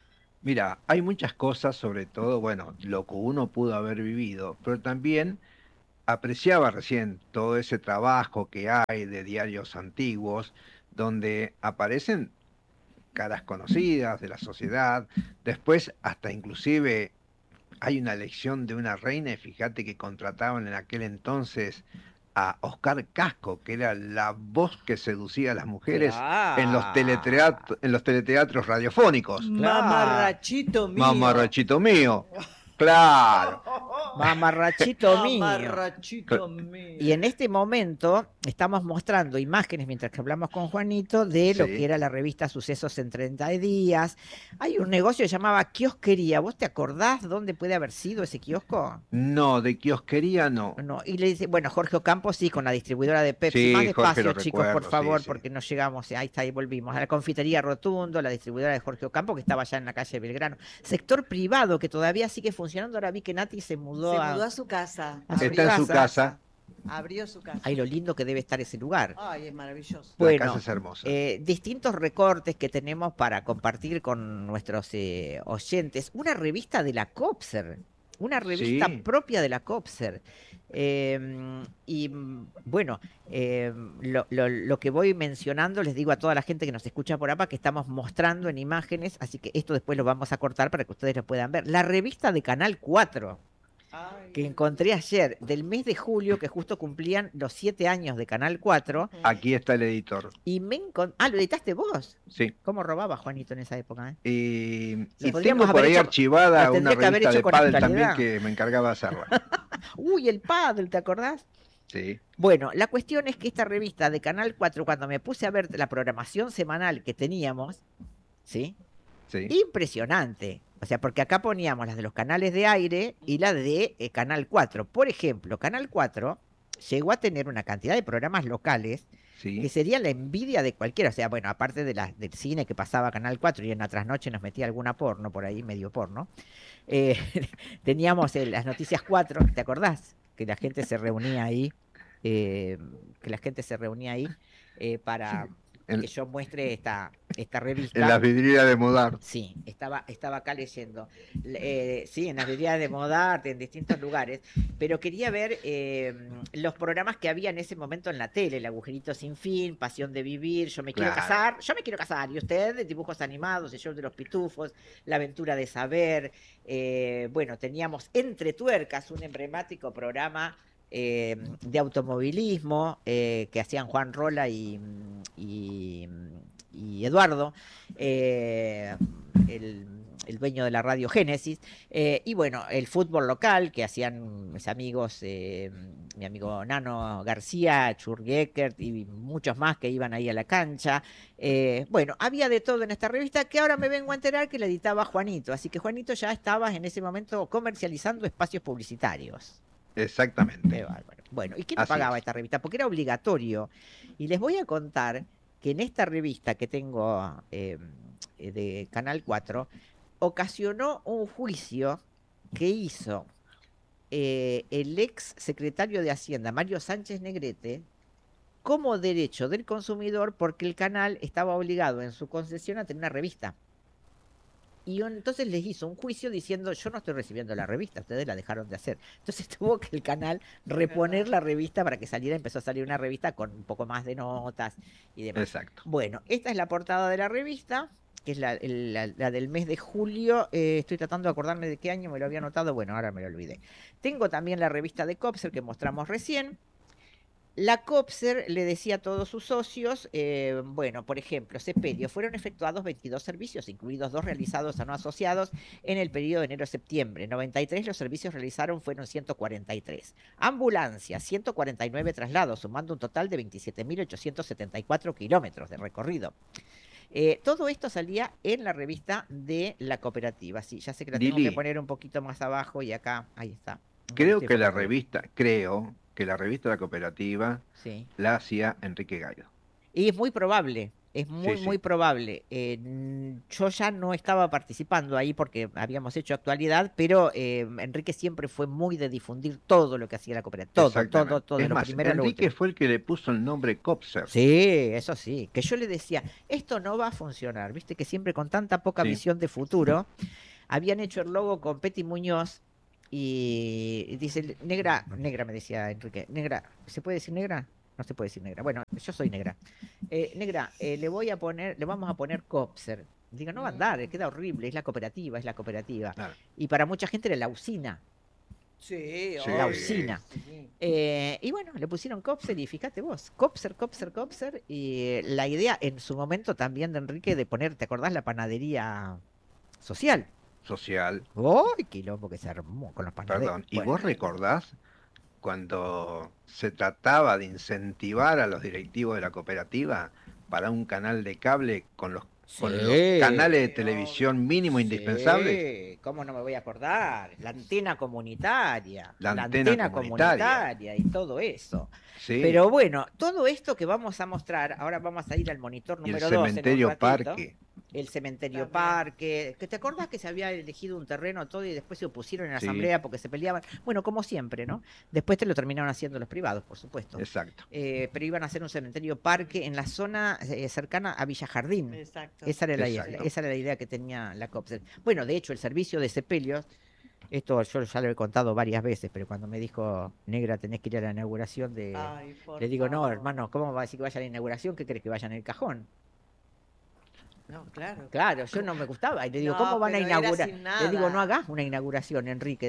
Mira, hay muchas cosas, sobre todo, bueno, lo que uno pudo haber vivido, pero también apreciaba recién todo ese trabajo que hay de diarios antiguos, donde aparecen caras conocidas de la sociedad, después hasta inclusive hay una lección de una reina, y fíjate que contrataban en aquel entonces a Oscar Casco, que era la voz que seducía a las mujeres Claro, en los teleteatros radiofónicos. claro. Mamarrachito mío. Mamarrachito mío, claro. Mamarrachito mío. Mamarrachito Y mío. en este momento estamos mostrando imágenes mientras que hablamos con Juanito de lo que Sí. era la revista Sucesos en 30 días. Hay un negocio que se llamaba Kiosquería. ¿Vos te acordás dónde puede haber sido ese kiosco? No, de kiosquería no. No, y le dice, bueno, Jorge Ocampo sí, con la distribuidora de Pepsi. Más Sí, Jorge despacio, lo chicos, por recuerdo, sí, favor, sí. porque no llegamos. Ahí está, ahí volvimos. A la confitería Rotundo, la distribuidora de Jorge Ocampo, que estaba allá en la calle Belgrano. Sector privado, que todavía sigue funcionando. Ahora vi que Nati se mudó Se mudó a su casa. a su Está en su casa, Abrió su casa. Ay, lo lindo que debe estar ese lugar. Ay, es maravilloso. la casa Bueno, es hermosa. distintos recortes que tenemos para compartir con nuestros oyentes. Una revista de la Copser, una revista Sí, propia de la Copser. Bueno, lo que voy mencionando, les digo a toda la gente que nos escucha por acá que estamos mostrando en imágenes, así que esto después lo vamos a cortar para que ustedes lo puedan ver. La revista de Canal 4 que Ay. encontré ayer, del mes de julio, que justo cumplían los 7 años de Canal 4, aquí está el editor. y me encontré... Ah, ¿lo editaste vos? Sí. ¿Cómo robaba Juanito en esa época? Y podríamos tengo por haber ahí hecho- archivada lo una tendría que haber revista hecho de con pádel también actualidad. que me encargaba de hacerla. Uy, el Padre, ¿te acordás? Sí, Bueno, la cuestión es que esta revista de Canal 4, cuando me puse a ver la programación semanal que teníamos, ¿sí? sí. Impresionante. O sea, porque acá poníamos las de los canales de aire y la de Canal 4. Por ejemplo, Canal 4 llegó a tener una cantidad de programas locales que Sí, sería la envidia de cualquiera. O sea, bueno, aparte de del cine que pasaba Canal 4 y en la trasnoche nos metía alguna porno por ahí, medio porno, eh, teníamos las noticias 4, ¿te acordás? Que la gente se reunía ahí, eh, que la gente se reunía ahí para que en, yo muestre esta en las revista. vidrieras de Modar. Sí, estaba acá leyendo. Sí, en las vidrieras de Modarte, en distintos lugares, pero quería ver los programas que había en ese momento en la tele, El agujerito sin fin, Pasión de vivir, Yo me quiero Claro. casar, Yo me quiero casar, y usted, de dibujos animados, El show de los pitufos, La aventura de saber. Bueno, teníamos Entre Tuercas, un emblemático programa de automovilismo que hacían Juan Rola y, y Eduardo, eh, el, el dueño de la radio Génesis, y bueno, el fútbol local que hacían mis amigos, mi amigo Nano García, Churgeckert y muchos más que iban ahí a la cancha. Bueno, había de todo en esta revista que ahora me vengo a enterar que la editaba Juanito, así que Juanito ya estaba en ese momento comercializando espacios publicitarios. Qué Exactamente. bárbaro. Bueno, ¿y quién Así pagaba es. esta revista? Porque era obligatorio. Y les voy a contar que en esta revista que tengo de Canal 4, ocasionó un juicio que hizo el ex secretario de Hacienda, Mario Sánchez Negrete, como derecho del consumidor porque el canal estaba obligado en su concesión a tener una revista. Y entonces les hizo un juicio diciendo, yo no estoy recibiendo la revista, ustedes la dejaron de hacer. Entonces tuvo que el canal reponer la revista para que saliera, empezó a salir una revista con un poco más de notas y demás. Exacto. Bueno, esta es la portada de la revista, que es la del mes de julio. Estoy tratando de acordarme de qué año me lo había anotado, bueno, ahora me lo olvidé. Tengo también la revista de Copser que mostramos recién. La Copser le decía a todos sus socios, bueno, por ejemplo, Sepelio, fueron efectuados 22 servicios, incluidos 2 realizados a no asociados en el periodo de enero-septiembre. 93 los servicios realizaron fueron 143. Ambulancia, 149 traslados, sumando un total de 27.874 kilómetros de recorrido. Todo esto salía en la revista de la cooperativa. Sí, ya sé que la tengo que Lili, poner un poquito más abajo y acá, ahí está. creo Estoy que la focalizando. revista de la cooperativa Sí. la hacía Enrique Gayo. Y es muy probable. Es muy, Sí, muy sí, probable. Yo ya no estaba participando ahí porque habíamos hecho actualidad, pero Enrique siempre fue muy de difundir todo lo que hacía la cooperativa. Todo, todo, exactamente. todo, de Es lo más, primero a lo Enrique último. fue el que le puso el nombre Copser. Sí, eso sí. Que yo le decía, esto no va a funcionar. Viste que siempre con tanta poca Sí, visión de futuro, habían hecho el logo con Petty Muñoz y dice, negra, negra me decía Enrique, negra, ¿se puede decir negra? No se puede decir negra. Bueno, yo soy negra. Negra, le vamos a poner Copser. Digo, no va a andar, queda horrible, es la cooperativa, es la cooperativa. claro. Y para mucha gente era la usina, Sí, Sí, la obvio. usina. Sí. Y bueno, le pusieron Copser y fíjate vos, Copser, Copser, Copser. Y la idea en su momento también de Enrique de poner, ¿te acordás la panadería social? social, ¡Uy, quilombo que se armó con los panaderos! perdón. ¿Y Bueno, vos recordás cuando se trataba de incentivar a los directivos de la cooperativa para un canal de cable con los canales de sí, Obvio. televisión mínimo indispensables? sí, ¿cómo no me voy a acordar? La La antena antena comunitaria, comunitaria y todo eso. sí, Pero bueno, todo esto que vamos a mostrar, ahora vamos a ir al monitor y el número 2 en un cementerio ratito. parque, El cementerio También. parque, que te acordás que se había elegido un terreno todo y después se opusieron en la sí, asamblea porque se peleaban. Bueno, como siempre, ¿no? Después te lo terminaron haciendo los privados, por supuesto. exacto. Pero iban a hacer un cementerio parque en la zona cercana a Villa Jardín. Exacto. Exacto. Esa era la idea que tenía la COPSEL. Bueno, de hecho, el servicio de sepelios, esto yo ya lo he contado varias veces, pero cuando me dijo, negra, tenés que ir a la inauguración Ay, por le digo, no, favor. hermano, ¿cómo va a decir que vaya a la inauguración? ¿Qué crees que vaya en el cajón? No, claro. Claro, yo no me gustaba. Y le digo, No, ¿cómo van a pero era inaugurar? sin Le digo, no nada. hagas una inauguración, Enrique,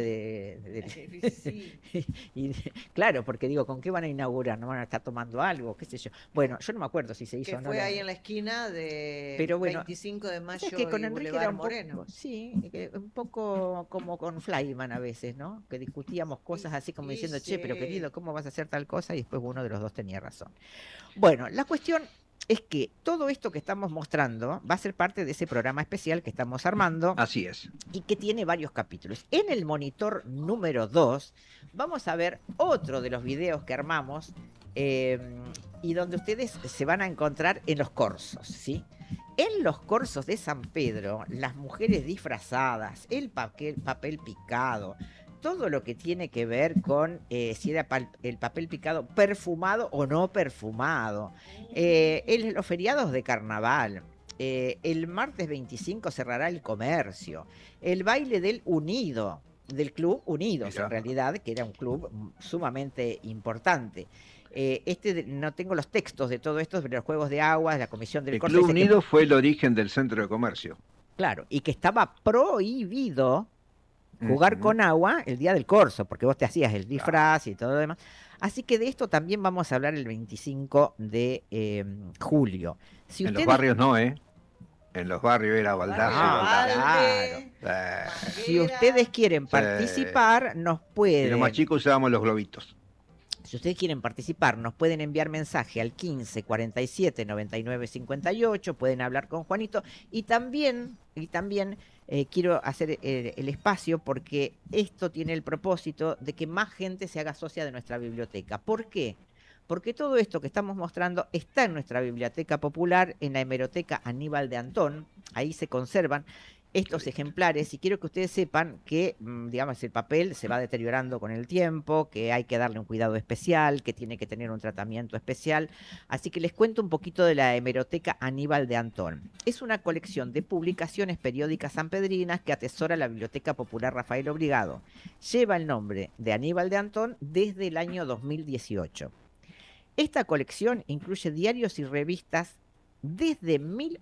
Sí. y claro, porque digo, ¿con qué van a inaugurar? ¿No van a estar tomando algo? ¿Qué sé yo? Bueno, yo no me acuerdo si se hizo Que o no. fue ahí en la esquina de Pero bueno, 25 de o sea, Mayo que con y Enrique era Boulevard un Moreno. poco, sí, un poco como con Flyman a veces, ¿no? Que discutíamos cosas así como Y diciendo, che, pero querido, sí. ¿cómo vas a hacer tal cosa? Y después uno de los dos tenía razón. Bueno, la cuestión es que todo esto que estamos mostrando va a ser parte de ese programa especial que estamos armando Así es. y que tiene varios capítulos. En el monitor número 2 vamos a ver otro de los videos que armamos eh, y donde ustedes se van a encontrar en los corsos, ¿sí? En los corsos de San Pedro, las mujeres disfrazadas, el papel picado, todo lo que tiene que ver con si era el papel picado perfumado o no perfumado, los feriados de carnaval, el martes 25 cerrará el comercio, el baile del Unido, del Club Unidos en Mirá. realidad, que era un club sumamente importante. No tengo los textos de todo esto, pero los juegos de aguas, la comisión del El corso Club dice que, Unido fue el origen del centro de comercio. claro, y que estaba prohibido jugar Ujú, con agua el día del corso, porque vos te hacías el claro. disfraz y todo lo demás. Así que de esto también vamos a hablar el 25 de julio. Si En los ustedes, barrios no, ¿eh? En los barrios era baldazo y Ah, baldazo. claro. Valde, Si ustedes quieren Sí. participar, nos Y los más pueden, chicos usábamos los globitos. si ustedes quieren participar, nos pueden enviar mensaje al 15 47 99 58, pueden hablar con Juanito y también quiero hacer el espacio porque esto tiene el propósito de que más gente se haga socia de nuestra biblioteca. ¿Por qué? Porque todo esto que estamos mostrando está en nuestra biblioteca popular, en la hemeroteca Aníbal de Antón. Ahí se conservan estos ejemplares y quiero que ustedes sepan que, digamos, el papel se va deteriorando con el tiempo, que hay que darle un cuidado especial, que tiene que tener un tratamiento especial. Así que les cuento un poquito de la hemeroteca Aníbal de Antón. Es una colección de publicaciones periódicas sanpedrinas que atesora la Biblioteca Popular Rafael Obligado. Lleva el nombre de Aníbal de Antón desde el año 2018. Esta colección incluye diarios y revistas desde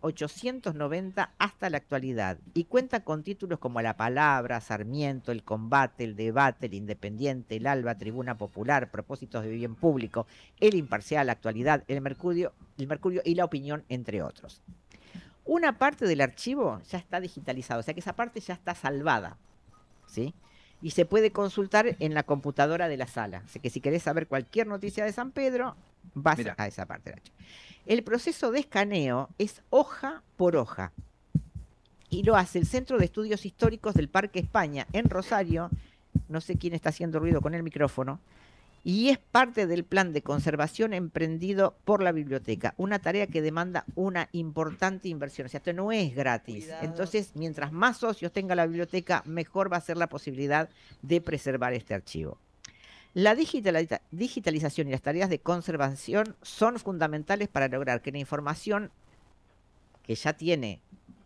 1890 hasta la actualidad y cuenta con títulos como La Palabra, Sarmiento, El Combate, El Debate, El Independiente, El Alba, Tribuna Popular, Propósitos de Bien Público, El Imparcial, Actualidad, El Mercurio y La Opinión, entre otros. Una parte del archivo ya está digitalizado, o sea que esa parte ya está salvada, ¿sí? Y se puede consultar en la computadora de la sala. Así que si querés saber cualquier noticia de San Pedro, vas Mirá. a esa parte del archivo. El proceso de escaneo es hoja por hoja y lo hace el Centro de Estudios Históricos del Parque España en Rosario. No sé quién está haciendo ruido con el micrófono. y es parte del plan de conservación emprendido por la biblioteca, una tarea que demanda una importante inversión, o sea, esto no es gratis. Cuidado. Entonces, mientras más socios tenga la biblioteca, mejor va a ser la posibilidad de preservar este archivo. La digitalización y las tareas de conservación son fundamentales para lograr que la información que ya tiene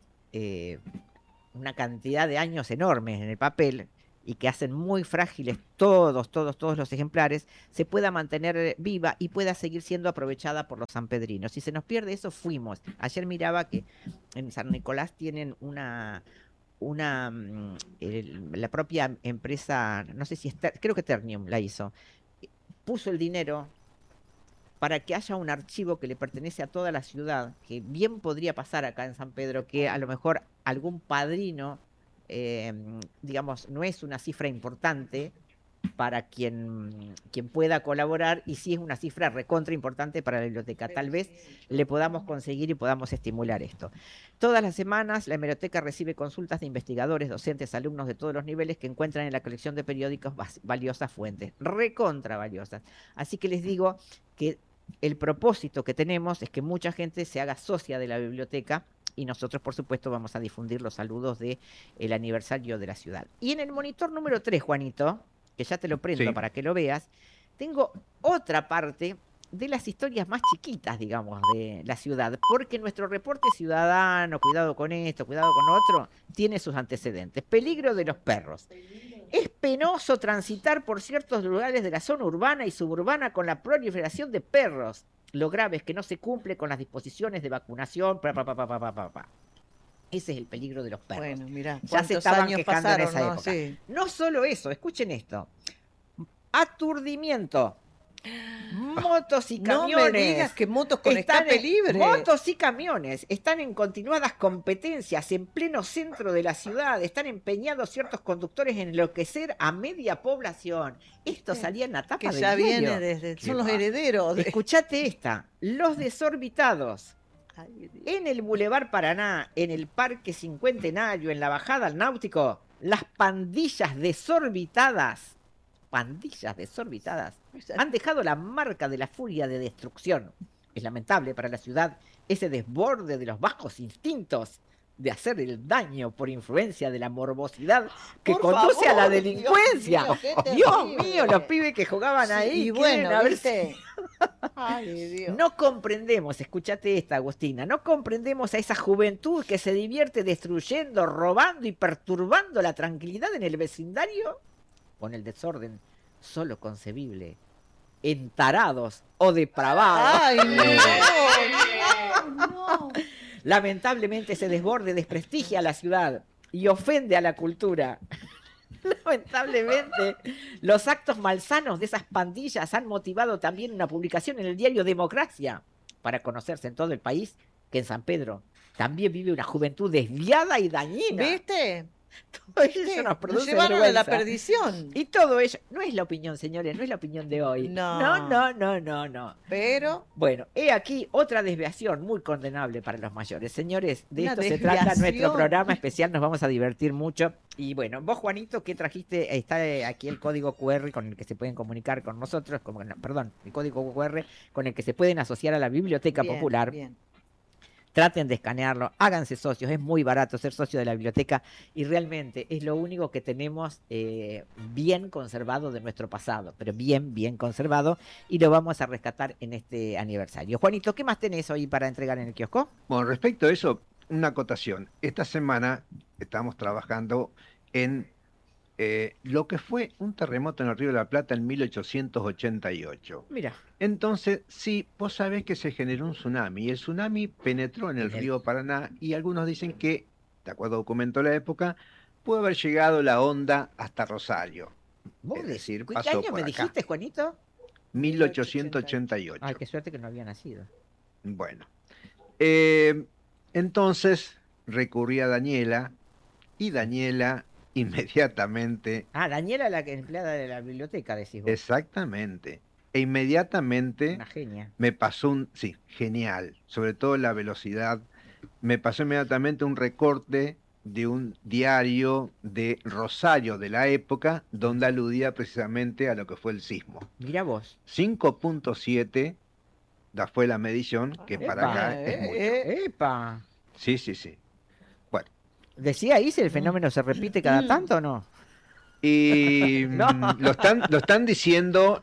una cantidad de años enormes en el papel y que hacen muy frágiles todos los ejemplares, se pueda mantener viva y pueda seguir siendo aprovechada por los sanpedrinos. Si se nos pierde eso, fuimos. Ayer miraba que en San Nicolás tienen la propia empresa, no sé si es, creo que Ternium la hizo, puso el dinero para que haya un archivo que le pertenece a toda la ciudad, que bien podría pasar acá en San Pedro, que a lo mejor algún padrino, digamos, no es una cifra importante para quien pueda colaborar, y sí es una cifra recontra importante para la biblioteca. Tal vez le podamos conseguir y podamos estimular esto. Todas las semanas la hemeroteca recibe consultas de investigadores, docentes, alumnos de todos los niveles que encuentran en la colección de periódicos valiosas fuentes, recontra valiosas. Así que les digo que el propósito que tenemos es que mucha gente se haga socia de la biblioteca, y nosotros, por supuesto, vamos a difundir los saludos del aniversario de la ciudad. Y en el monitor número 3, Juanito, que ya te lo prendo Sí. para que lo veas, tengo otra parte de las historias más chiquitas, digamos, de la ciudad, porque nuestro reporte ciudadano, cuidado con esto, cuidado con lo otro, tiene sus antecedentes. Peligro de los perros. Es penoso transitar por ciertos lugares de la zona urbana y suburbana con la proliferación de perros. Lo grave es que no se cumple con las disposiciones de vacunación. Ese es el peligro de los perros. Bueno, mirá, Ya se cuántos estaban años quejando pasaron, en esa ¿no? época. Sí. No solo eso, escuchen esto. Aturdimiento. Motos y No camiones. me digas que motos con Están escape en- libre. Motos y camiones están en continuadas competencias en pleno centro de la ciudad. Están empeñados ciertos conductores en enloquecer a media población. Esto salía en la tapa Que del ya diario. viene desde... Qué Son los va. herederos. Escuchate esta. Los desorbitados. Ay, Dios. En el Boulevard Paraná, en el Parque Cincuentenario, en la bajada al Náutico, las pandillas desorbitadas han dejado la marca de la furia de destrucción. Es lamentable para la ciudad ese desborde de los bajos instintos de hacer el daño por influencia de la morbosidad que Por conduce a la favor, delincuencia. Dios mío, qué Dios terrible. mío, los pibes que jugaban ahí. Y quieren bueno, haberse- ¿viste? Ay, Dios. No comprendemos, escúchate esta, Agustina, no comprendemos a esa juventud que se divierte destruyendo, robando y perturbando la tranquilidad en el vecindario con el desorden solo concebible en tarados o depravados. Ay, no. Lamentablemente ese desborde desprestigia a la ciudad y ofende a la cultura. Lamentablemente, los actos malsanos de esas pandillas han motivado también una publicación en el diario Democracia para conocerse en todo el país que en San Pedro también vive una juventud desviada y dañina. ¿Viste? Todo eso ¿Viste? nos Nos produce llevaron a la vergüenza. perdición. Y todo ello, no es la opinión, señores, no es la opinión de hoy. No. No. Pero Bueno, he aquí otra desviación muy condenable para los mayores. Señores, de Una esto se trata nuestro desviación. programa especial, nos vamos a divertir mucho. Y bueno, vos, Juanito, ¿qué trajiste? Está aquí el código QR con el que se pueden comunicar con nosotros, perdón, el código QR con el que se pueden asociar a la Biblioteca bien, Popular. bien. Traten de escanearlo, háganse socios, es muy barato ser socio de la biblioteca y realmente es lo único que tenemos bien conservado de nuestro pasado, pero bien conservado, y lo vamos a rescatar en este aniversario. Juanito, ¿qué más tenés hoy para entregar en el kiosco? Bueno, respecto a eso, una acotación. Esta semana estamos trabajando en lo que fue un terremoto en el Río de la Plata en 1888. Mira, Entonces, sí, vos sabés que se generó un tsunami, y el tsunami penetró en el río Paraná, y algunos dicen que, de acuerdo a documento de la época, pudo haber llegado la onda hasta Rosario. vos Es decir, ¿qué pasó año por me acá. dijiste, Juanito? 1888. Ay, qué suerte que no había nacido. Bueno, entonces recurrí a Daniela, y Daniela inmediatamente, Ah, Daniela, la empleada de la biblioteca, decís vos. exactamente, e inmediatamente Una genia. me pasó genial, sobre todo la velocidad, me pasó inmediatamente un recorte de un diario de Rosario de la época, donde aludía precisamente a lo que fue el sismo. Mira vos. 5.7 fue la medición, que para Epa, acá es mucho. ¡Epa! Sí, sí, sí. Bueno, ¿Decía ahí si el fenómeno se repite cada tanto o no? y No. lo están diciendo,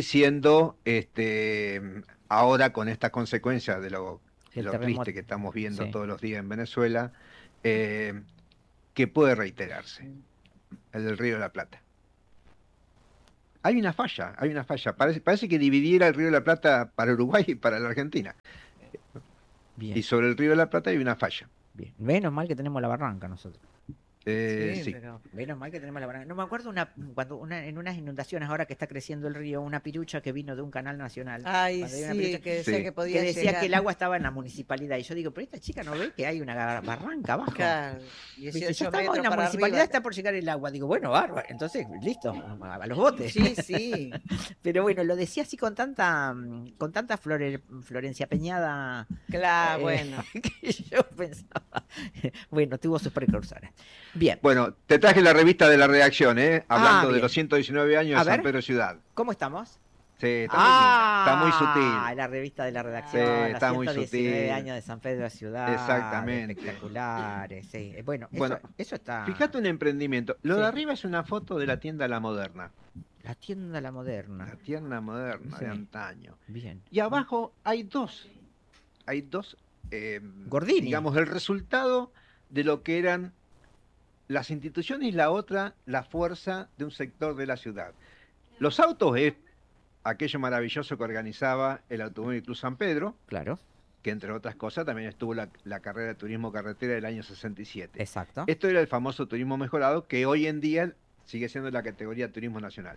ahora con estas consecuencias de lo El triste terremoto. que estamos viendo Sí. todos los días en Venezuela, que puede reiterarse, el del Río de la Plata. Hay una falla, hay una falla. Parece que dividiera el Río de la Plata para Uruguay y para la Argentina. Bien, Y sobre el Río de la Plata hay una falla. bien. Menos mal que tenemos la barranca nosotros. Sí, Sí. pero Menos mal que tenemos la barranca. No me acuerdo en unas inundaciones, ahora que está creciendo el río, una pirucha que vino de un canal nacional. ay, Cuando hay una sí, pirucha que decía Sí. que podía que decía llegar. que el agua estaba en la municipalidad. Y yo digo, pero esta chica no ve que hay una barranca abajo. Claro, Dice, 18 ya estamos metros en la para municipalidad, arriba. está por llegar el agua. Digo, bueno, bárbaro. Entonces, listo, a los botes. Sí, sí. Pero bueno, lo decía así con tanta Florencia Peñada, Claro, bueno. que yo pensaba. Bueno, tuvo sus precursores. Bien, Bueno, te traje la revista de la redacción, hablando de bien. los 119 años A de San ver. Pedro Ciudad. ¿Cómo estamos? Sí, está muy linda, está muy sutil. La revista de la redacción, Sí, los está muy 119 sutil. años de San Pedro de la Ciudad. Exactamente. Espectaculares, sí. Bueno, Bueno, eso está. Fíjate un emprendimiento. Lo de Sí. arriba es una foto de la tienda La Moderna. La tienda La Moderna. La tienda moderna Sí. de antaño. Bien. Y abajo hay dos, Gordini. digamos, el resultado de lo que eran las instituciones y la otra, la fuerza de un sector de la ciudad. Los autos es aquello maravilloso que organizaba el Automóvil Club San Pedro, Claro, que entre otras cosas también estuvo la carrera de turismo carretera del año 67. exacto. Esto era el famoso turismo mejorado, que hoy en día sigue siendo la categoría turismo nacional.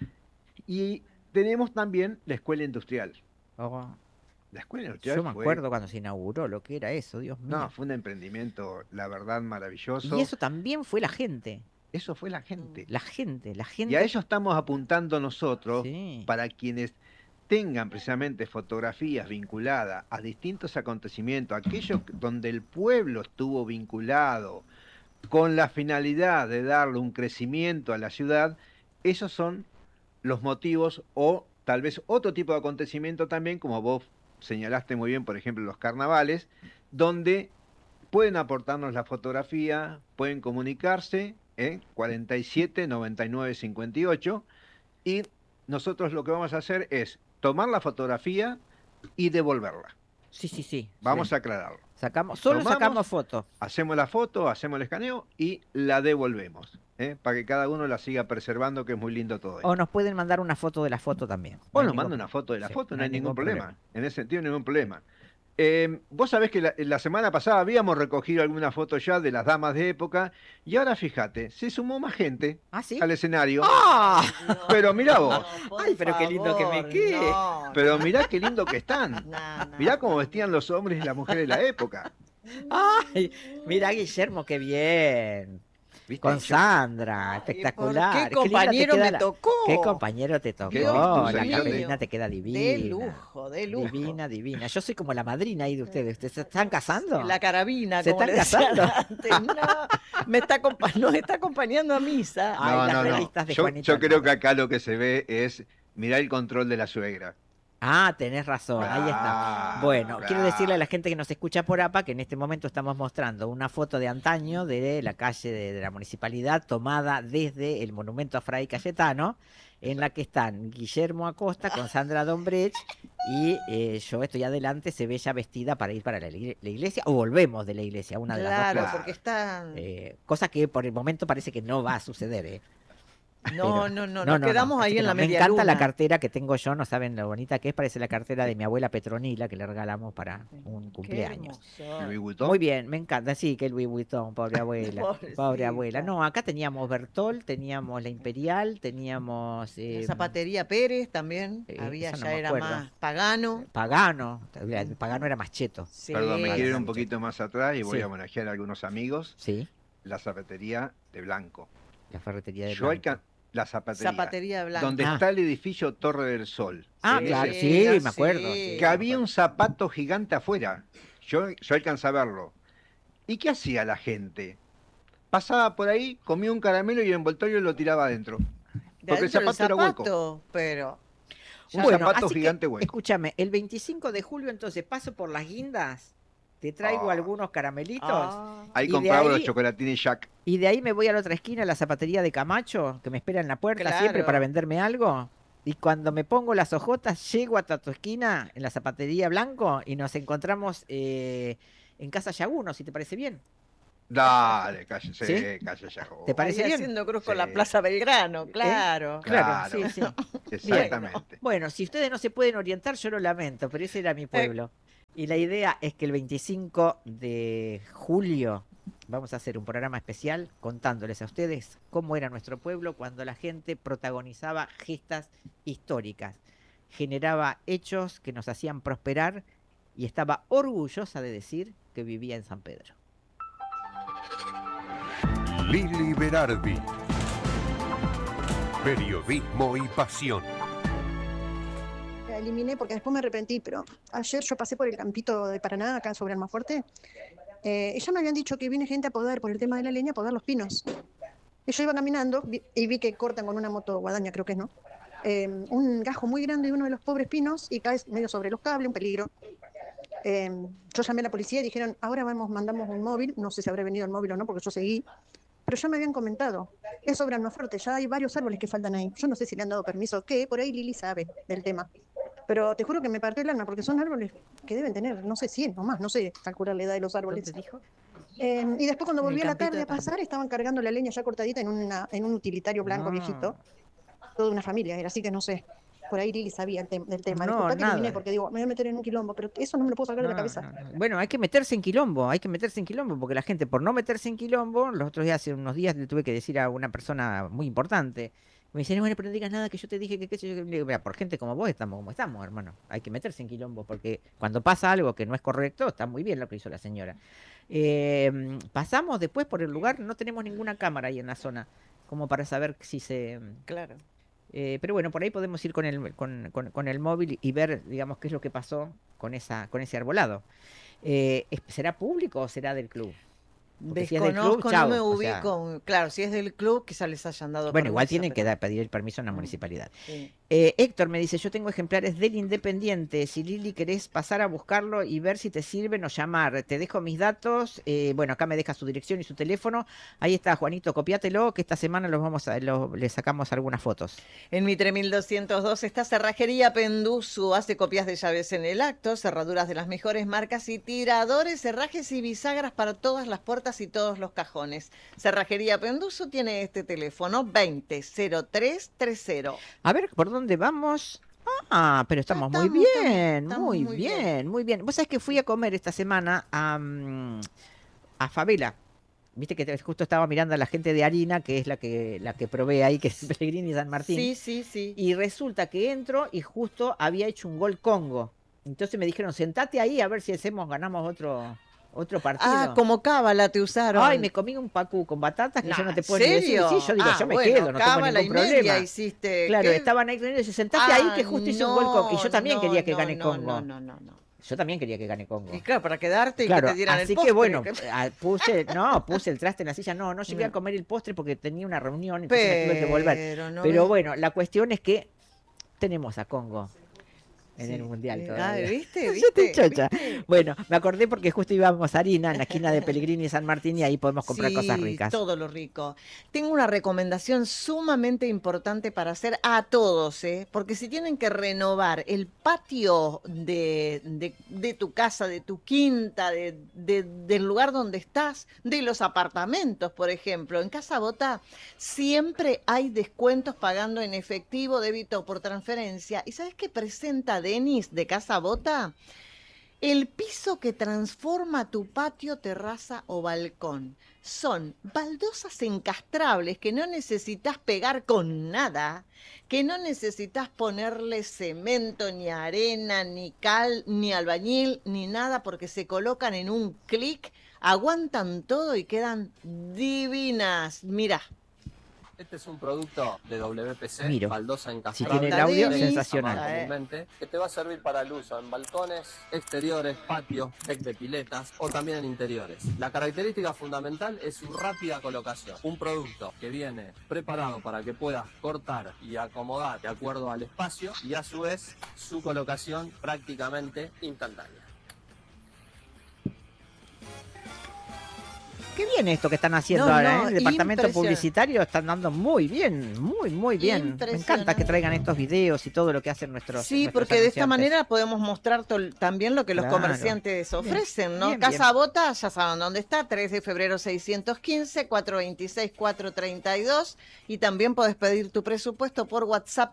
Y tenemos también la escuela industrial. Oh, La escuela industrial yo me fue, acuerdo cuando se inauguró lo que era eso, Dios mío. no, fue un emprendimiento, la verdad, maravilloso. Y eso también fue la gente. Eso fue la gente. La gente. Y a ello estamos apuntando nosotros, Sí. para quienes tengan precisamente fotografías vinculadas a distintos acontecimientos, aquellos donde el pueblo estuvo vinculado con la finalidad de darle un crecimiento a la ciudad, esos son los motivos, o tal vez otro tipo de acontecimiento también, como vos señalaste muy bien, por ejemplo, los carnavales, donde pueden aportarnos la fotografía, pueden comunicarse, 47 99 58, y nosotros lo que vamos a hacer es tomar la fotografía y devolverla. Sí, sí, sí. Vamos Sí. a aclararlo. Solo tomamos- sacamos fotos. Hacemos la foto, hacemos el escaneo y la devolvemos, para que cada uno la siga preservando, que es muy lindo todo esto. O nos pueden mandar una foto de la foto también. O No nos hay manda ningún- una foto de la sí, foto, no hay ningún problema. problema. En ese sentido, ningún problema. Vos sabés que la semana pasada habíamos recogido alguna foto ya de las damas de época, y ahora fíjate, se sumó más gente ¿Ah, sí? al escenario. ¡Ah! Pero mirá vos, por Ay, pero qué lindo que me favor, quede. no, pero mirá qué lindo que están. no. Mirá cómo vestían los hombres y las mujeres de la época. ¡Ay! Mira, Guillermo, qué bien. ¿Viste? Con Yo- Sandra, Ay, espectacular. ¿qué linda te compañero queda me la- tocó? ¿Qué compañero te tocó? Qué La distinción. capelina te queda divina. De lujo, de lujo. Divina, divina. Yo soy como la madrina ahí de ustedes. ¿Ustedes se están casando? La carabina, ¿Se como están le decían casando? antes. No, nos está acompañando a misa. Ay, No, las no, no. revistas de Yo Juanita creo Almada. que acá lo que se ve es mirar el control de la suegra. Ah, tenés razón, ahí está. Claro, Bueno, quiero decirle a la claro. gente que nos escucha por APA que en este momento estamos mostrando una foto de antaño de la calle de la municipalidad tomada desde el monumento a Fray Cayetano, en la que están Guillermo Acosta con Sandra Dombrech y yo estoy adelante, se ve ya vestida para ir para la iglesia, o volvemos de la iglesia, una de las dos Claro, cosas. porque está. Cosa que por el momento parece que no va a suceder, ¿eh? No, Pero- nos quedamos así ahí que en no. la Me media encanta la luna. cartera que tengo yo, no saben lo bonita que es, parece la cartera de mi abuela Petronila que le regalamos para un Qué cumpleaños. hermoso. Louis Vuitton. Muy bien, me encanta, sí, que el Louis Vuitton, pobre abuela, Pobrecita. pobre abuela. No, acá teníamos Bertol, teníamos la Imperial, teníamos La zapatería Pérez también. Había, esa no ya me era acuerdo. más pagano. Pagano, el Pagano era más cheto, Sí, Perdón, me quiero ir un Pagano. poquito más atrás y voy Sí. a homenajear a algunos amigos. sí, La zapatería de Blanco. la ferretería de Yo Blanco. La zapatería. Zapatería Blanca. Donde Ah. está el edificio Torre del Sol. Ah, En claro, ese- sí, me acuerdo. sí. sí, Que había un zapato gigante afuera. Yo alcancé a verlo. ¿Y qué hacía la gente? pasaba por ahí, comía un caramelo y el envoltorio lo tiraba adentro. De Porque el adentro del zapato era hueco. pero Un Bueno, zapato así que, gigante hueco. escúchame, el 25 de julio entonces paso por las guindas, te traigo Ah, algunos caramelitos ahí y de compraba los ahí, chocolatines Jack. y de ahí me voy a la otra esquina, a la zapatería de Camacho, que me espera en la puerta siempre para claro. venderme algo. Y cuando me pongo las ojotas, llego hasta tu esquina, en la zapatería Blanco, y nos encontramos en Casa Yaguno, si te parece bien. Dale, ¿Sí? cállese, cállese. ¿Te parece Ahí bien? haciendo cruz Sí, con la Plaza Belgrano, ¿Eh? claro. Claro, claro, sí, sí. Bien. Bueno, exactamente. Bueno, si ustedes no se pueden orientar, yo lo lamento, pero ese era mi pueblo. Y la idea es que el 25 de julio vamos a hacer un programa especial contándoles a ustedes cómo era nuestro pueblo cuando la gente protagonizaba gestas históricas, generaba hechos que nos hacían prosperar y estaba orgullosa de decir que vivía en San Pedro. Lili Berardi. Periodismo y pasión. La eliminé porque después me arrepentí, pero ayer yo pasé por el campito de Paraná, acá sobre Almafuerte, y ya me habían dicho que viene gente a podar por el tema de la leña, a podar los pinos. Y yo iba caminando y vi que cortan con una moto guadaña, creo que es, ¿no? Un gajo muy grande de uno de los pobres pinos y cae medio sobre los cables, un peligro. Yo llamé a la policía y dijeron, ahora mandamos un móvil, no sé si habrá venido el móvil o no, porque yo seguí, pero ya me habían comentado, es sobre Almafuerte, ya hay varios árboles que faltan ahí. Yo no sé si le han dado permiso o qué, por ahí Lili sabe del tema. Pero te juro que me partió el alma, porque son árboles que deben tener, no sé, 100 o más, no sé calcular la edad de los árboles. ¿Dónde dijo? Y después cuando En el volví a la campito tarde de a Paraná. pasar, estaban cargando la leña ya cortadita en un utilitario blanco viejito. Toda una familia era, así que no sé. Por ahí Lili sabía del tema. No, Disculpa que eliminé, nada. porque digo, me voy a meter en un quilombo, pero eso no me lo puedo sacar de la cabeza. No. Bueno, hay que meterse en quilombo, porque la gente por no meterse en quilombo, los otros días, hace unos días le tuve que decir a una persona muy importante, me dicen, bueno, pero no digas nada que yo te dije que qué sé yo. Le digo, mira, por gente como vos estamos como estamos, hermano, hay que meterse en quilombo, porque cuando pasa algo que no es correcto, está muy bien lo que hizo la señora. Pasamos después por el lugar, no tenemos ninguna cámara ahí en la zona, como para saber si se... Claro. Pero bueno, por ahí podemos ir con el móvil y ver, digamos, qué es lo que pasó con ese arbolado. ¿Será público o será del club? Porque si es del club, Desconozco, no chau, me o sea, ubico. Claro, si es del club, quizás les hayan dado bueno, igual permiso, tienen que pero- pedir el permiso en la Mm, municipalidad. sí. Héctor me dice, yo tengo ejemplares del Independiente, si Lili querés pasar a buscarlo y ver si te sirven o llamar, te dejo mis datos, bueno, acá me deja su dirección y su teléfono, ahí está Juanito, copiátelo, que esta semana le sacamos algunas fotos. En Mitre 1202 está Cerrajería Pendusu, hace copias de llaves en el acto, cerraduras de las mejores marcas y tiradores, cerrajes y bisagras para todas las puertas y todos los cajones. Cerrajería Pendusu tiene este teléfono 200330. A ver, ¿por dónde vamos? Ah, pero estamos muy estamos, bien, estamos muy muy bien, bien. muy bien. Vos sabés que fui a comer esta semana a Favela. Viste que justo estaba mirando a la gente de harina, que es la que provee ahí, que es Pellegrini y San Martín. Sí, sí, sí. Y resulta que entro y justo había hecho un gol Congo. Entonces me dijeron, sentate ahí a ver si ganamos otro partido. Ah, como cábala te usaron. Ay, me comí un pacú con batatas que yo no te ¿En puedo ni decir. serio? Sí, yo digo, yo me bueno, quedo, no tengo cábala ningún y media problema. hiciste. Claro, ¿Qué? estaban ahí y dice, sentate ahí que justo hice un gol Congo. Y yo también no, quería que no, gane no, Congo. no. Yo también quería que gane Congo. Y claro, para quedarte y Claro, que te dieran así el que postre. bueno, puse el traste en la silla, no llegué a No. comer el postre porque tenía una reunión, entonces me tuve que volver. Pero no Pero ves- bueno, la cuestión es que tenemos a Congo en Sí. el Mundial Ah, todavía. ¿viste? Yo ¿Viste? estoy chocha. ¿Viste? Bueno, me acordé porque justo íbamos a harina en la esquina de Pellegrini y San Martín y ahí podemos comprar cosas ricas. Todo lo rico. Tengo una recomendación sumamente importante para hacer a todos, ¿eh? Porque si tienen que renovar el patio de tu casa, de tu quinta, del lugar donde estás, de los apartamentos, por ejemplo, en Casa Bota siempre hay descuentos pagando en efectivo, débito o por transferencia. ¿Y sabes qué presenta Denis de Casa Bota? El piso que transforma tu patio, terraza o balcón. Son baldosas encastrables que no necesitas pegar con nada, que no necesitas ponerle cemento, ni arena, ni cal, ni albañil, ni nada, porque se colocan en un clic, aguantan todo y quedan divinas. Mirá. Este es un producto de WPC, Miro. baldosa Si encastrable. tiene el audio, Denis. sensacional. Comúnmente, que te va a servir para el uso en balcones, exteriores, patios, deck de piletas o también en interiores. La característica fundamental es su rápida colocación. Un producto que viene preparado para que puedas cortar y acomodar de acuerdo al espacio y a su vez su colocación prácticamente instantánea. Qué bien esto que están haciendo No, ahora, no, ¿eh? El departamento impresionante. publicitario están dando muy bien, muy bien. Me encanta que traigan estos videos y todo lo que hacen nuestros Sí, nuestros porque de esta anunciantes. manera podemos mostrar también lo que los Claro. comerciantes Bien, ofrecen, ¿no? bien, Casa bien. Bota, ya saben dónde está, 3 de febrero 615, 426-432. Y también podés pedir tu presupuesto por WhatsApp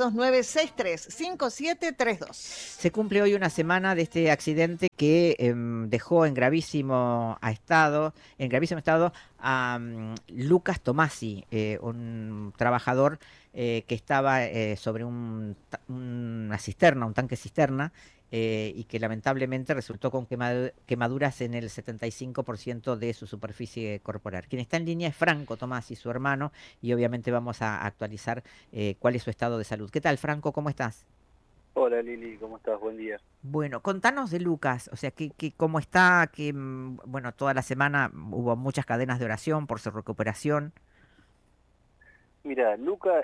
3329-635732. Se cumple hoy una semana de este accidente que dejó en gravísimo estado a Lucas Tomasi, un trabajador que estaba sobre una cisterna, un tanque cisterna, y que lamentablemente resultó con quemaduras en el 75% de su superficie corporal. Quien está en línea es Franco Tomasi, su hermano, y obviamente vamos a actualizar cuál es su estado de salud. ¿Qué tal, Franco? ¿Cómo estás? Hola Lili, ¿cómo estás? Buen día. Bueno, contanos de Lucas, o sea, cómo está, bueno, toda la semana hubo muchas cadenas de oración por su recuperación. Mira, Luca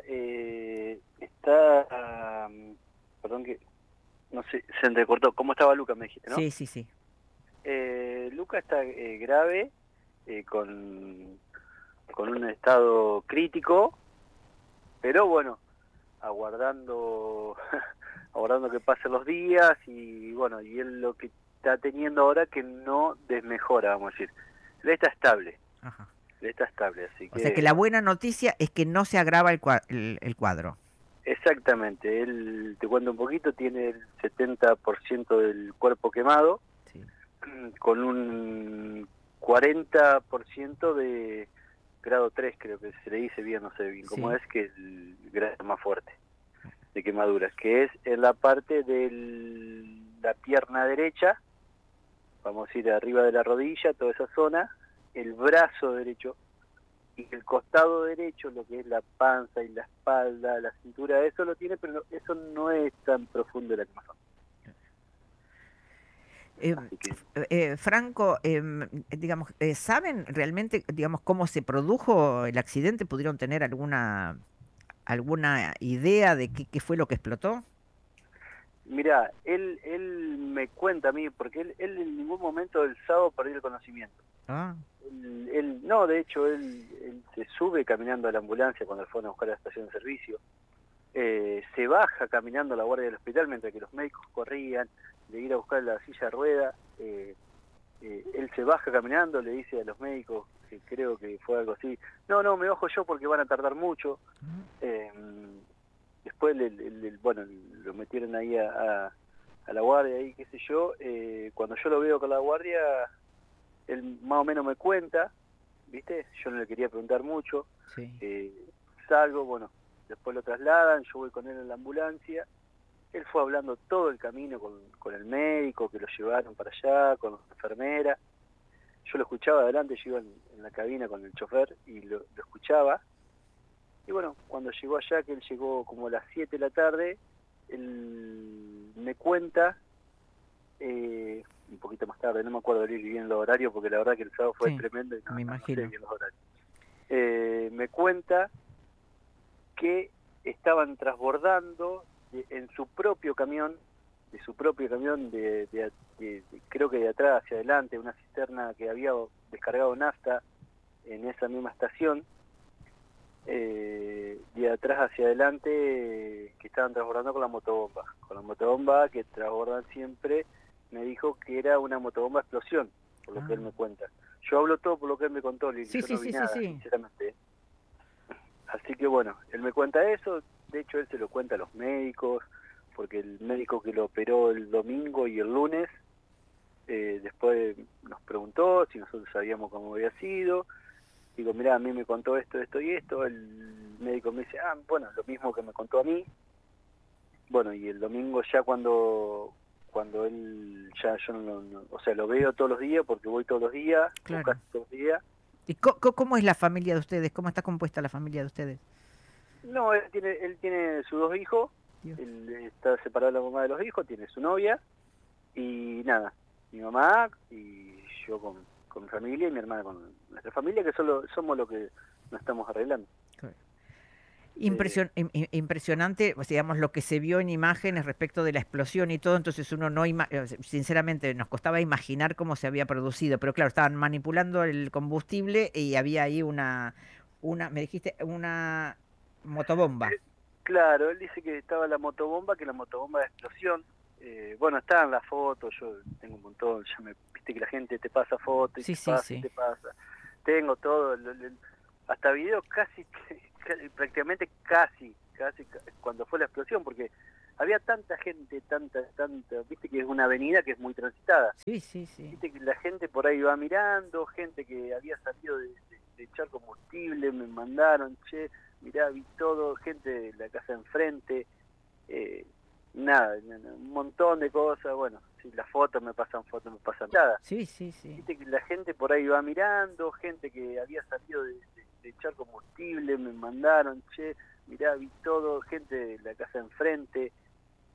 está, perdón que, no sé, se entrecortó. ¿Cómo estaba Luca, me dijiste, no? Sí, sí, sí. Luca está grave, con un estado crítico, pero bueno, aguardando aguardando que pasen los días y bueno, y él lo que está teniendo ahora que no desmejora, vamos a decir. Él está estable. Ajá. Él está estable, así O que... sea que la buena noticia es que no se agrava el cuadro. Exactamente, él, te cuento un poquito, tiene el 70% del cuerpo quemado, Sí. con un 40% de grado 3, creo que se le dice bien, no sé bien cómo Sí. es, que es el grado más fuerte de quemaduras, que es en la parte de la pierna derecha, vamos a ir arriba de la rodilla, toda esa zona, el brazo derecho y el costado derecho, lo que es la panza y la espalda, la cintura, eso lo tiene, pero eso no es tan profundo la quemazón. Así que... Franco, digamos, ¿saben realmente, digamos, cómo se produjo el accidente? ¿Pudieron tener alguna idea de qué fue lo que explotó? Mirá, él me cuenta a mí, porque él en ningún momento del sábado perdió el conocimiento. Ah, No, de hecho, él se sube caminando a la ambulancia cuando fueron a buscar a la estación de servicio. Se baja caminando a la guardia del hospital mientras que los médicos corrían de ir a buscar la silla de rueda. Él se baja caminando, le dice a los médicos, que creo que fue algo así, no, me bajo yo porque van a tardar mucho. Después, bueno, lo metieron ahí a la guardia, ahí, qué sé yo. Cuando yo lo veo con la guardia, él más o menos me cuenta, ¿viste? Yo no le quería preguntar mucho. sí. Salgo, bueno, después lo trasladan, yo voy con él en la ambulancia. Él fue hablando todo el camino con el médico, que lo llevaron para allá, con la enfermera. Yo lo escuchaba adelante, yo iba en la cabina con el chofer y lo escuchaba. Y bueno, cuando llegó allá, que él llegó como a las 7 de la tarde, él me cuenta, un poquito más tarde, no me acuerdo bien los horarios, porque la verdad que el sábado fue Sí, tremendo y me imagino. sé bien los horarios. Me cuenta que estaban transbordando en su propio camión, creo que de atrás hacia adelante, una cisterna que había descargado nafta en esa misma estación, de atrás hacia adelante, que estaban transbordando con la motobomba que transbordan siempre. Me dijo que era una motobomba explosión, por lo que él me cuenta. Yo hablo todo por lo que él me contó, Lili, Sí, yo sí, no vi sí, sí, nada, sí. sinceramente. Así que bueno, él me cuenta eso, de hecho él se lo cuenta a los médicos, porque el médico que lo operó el domingo y el lunes, después nos preguntó si nosotros sabíamos cómo había sido. Digo, mirá, a mí me contó esto y esto. El médico me dice, bueno, lo mismo que me contó a mí. Bueno, y el domingo ya cuando él, ya yo o sea, lo veo todos los días, porque voy todos los días, Claro. o casi todos los días. ¿Y cómo es la familia de ustedes? ¿Cómo está compuesta la familia de ustedes? No, él tiene sus 2 hijos, Dios. él está separado de la mamá de los hijos, tiene su novia y nada, mi mamá y yo con mi familia y mi hermana con nuestra familia, que solo somos lo que nos estamos arreglando. Impresionante, pues, digamos, lo que se vio en imágenes respecto de la explosión y todo, entonces uno no, sinceramente, nos costaba imaginar cómo se había producido, pero claro, estaban manipulando el combustible y había ahí me dijiste, una motobomba. Claro, él dice que estaba la motobomba, que la motobomba de explosión, bueno, estaban las fotos, yo tengo un montón, viste que la gente te pasa fotos y Sí, te sí, pasa y sí. te pasa, tengo todo, hasta videos prácticamente casi cuando fue la explosión, porque había tanta gente, tanta, viste que es una avenida que es muy transitada, Sí, sí, sí. viste que la gente por ahí va mirando, gente que había salido de echar combustible, me mandaron, che, mirá, vi todo, gente de la casa enfrente, nada, un montón de cosas, bueno, si las fotos me pasan nada. Sí, sí, sí. Viste que la gente por ahí va mirando, gente que había salido de echar combustible, me mandaron, che, mirá, vi todo, gente de la casa enfrente,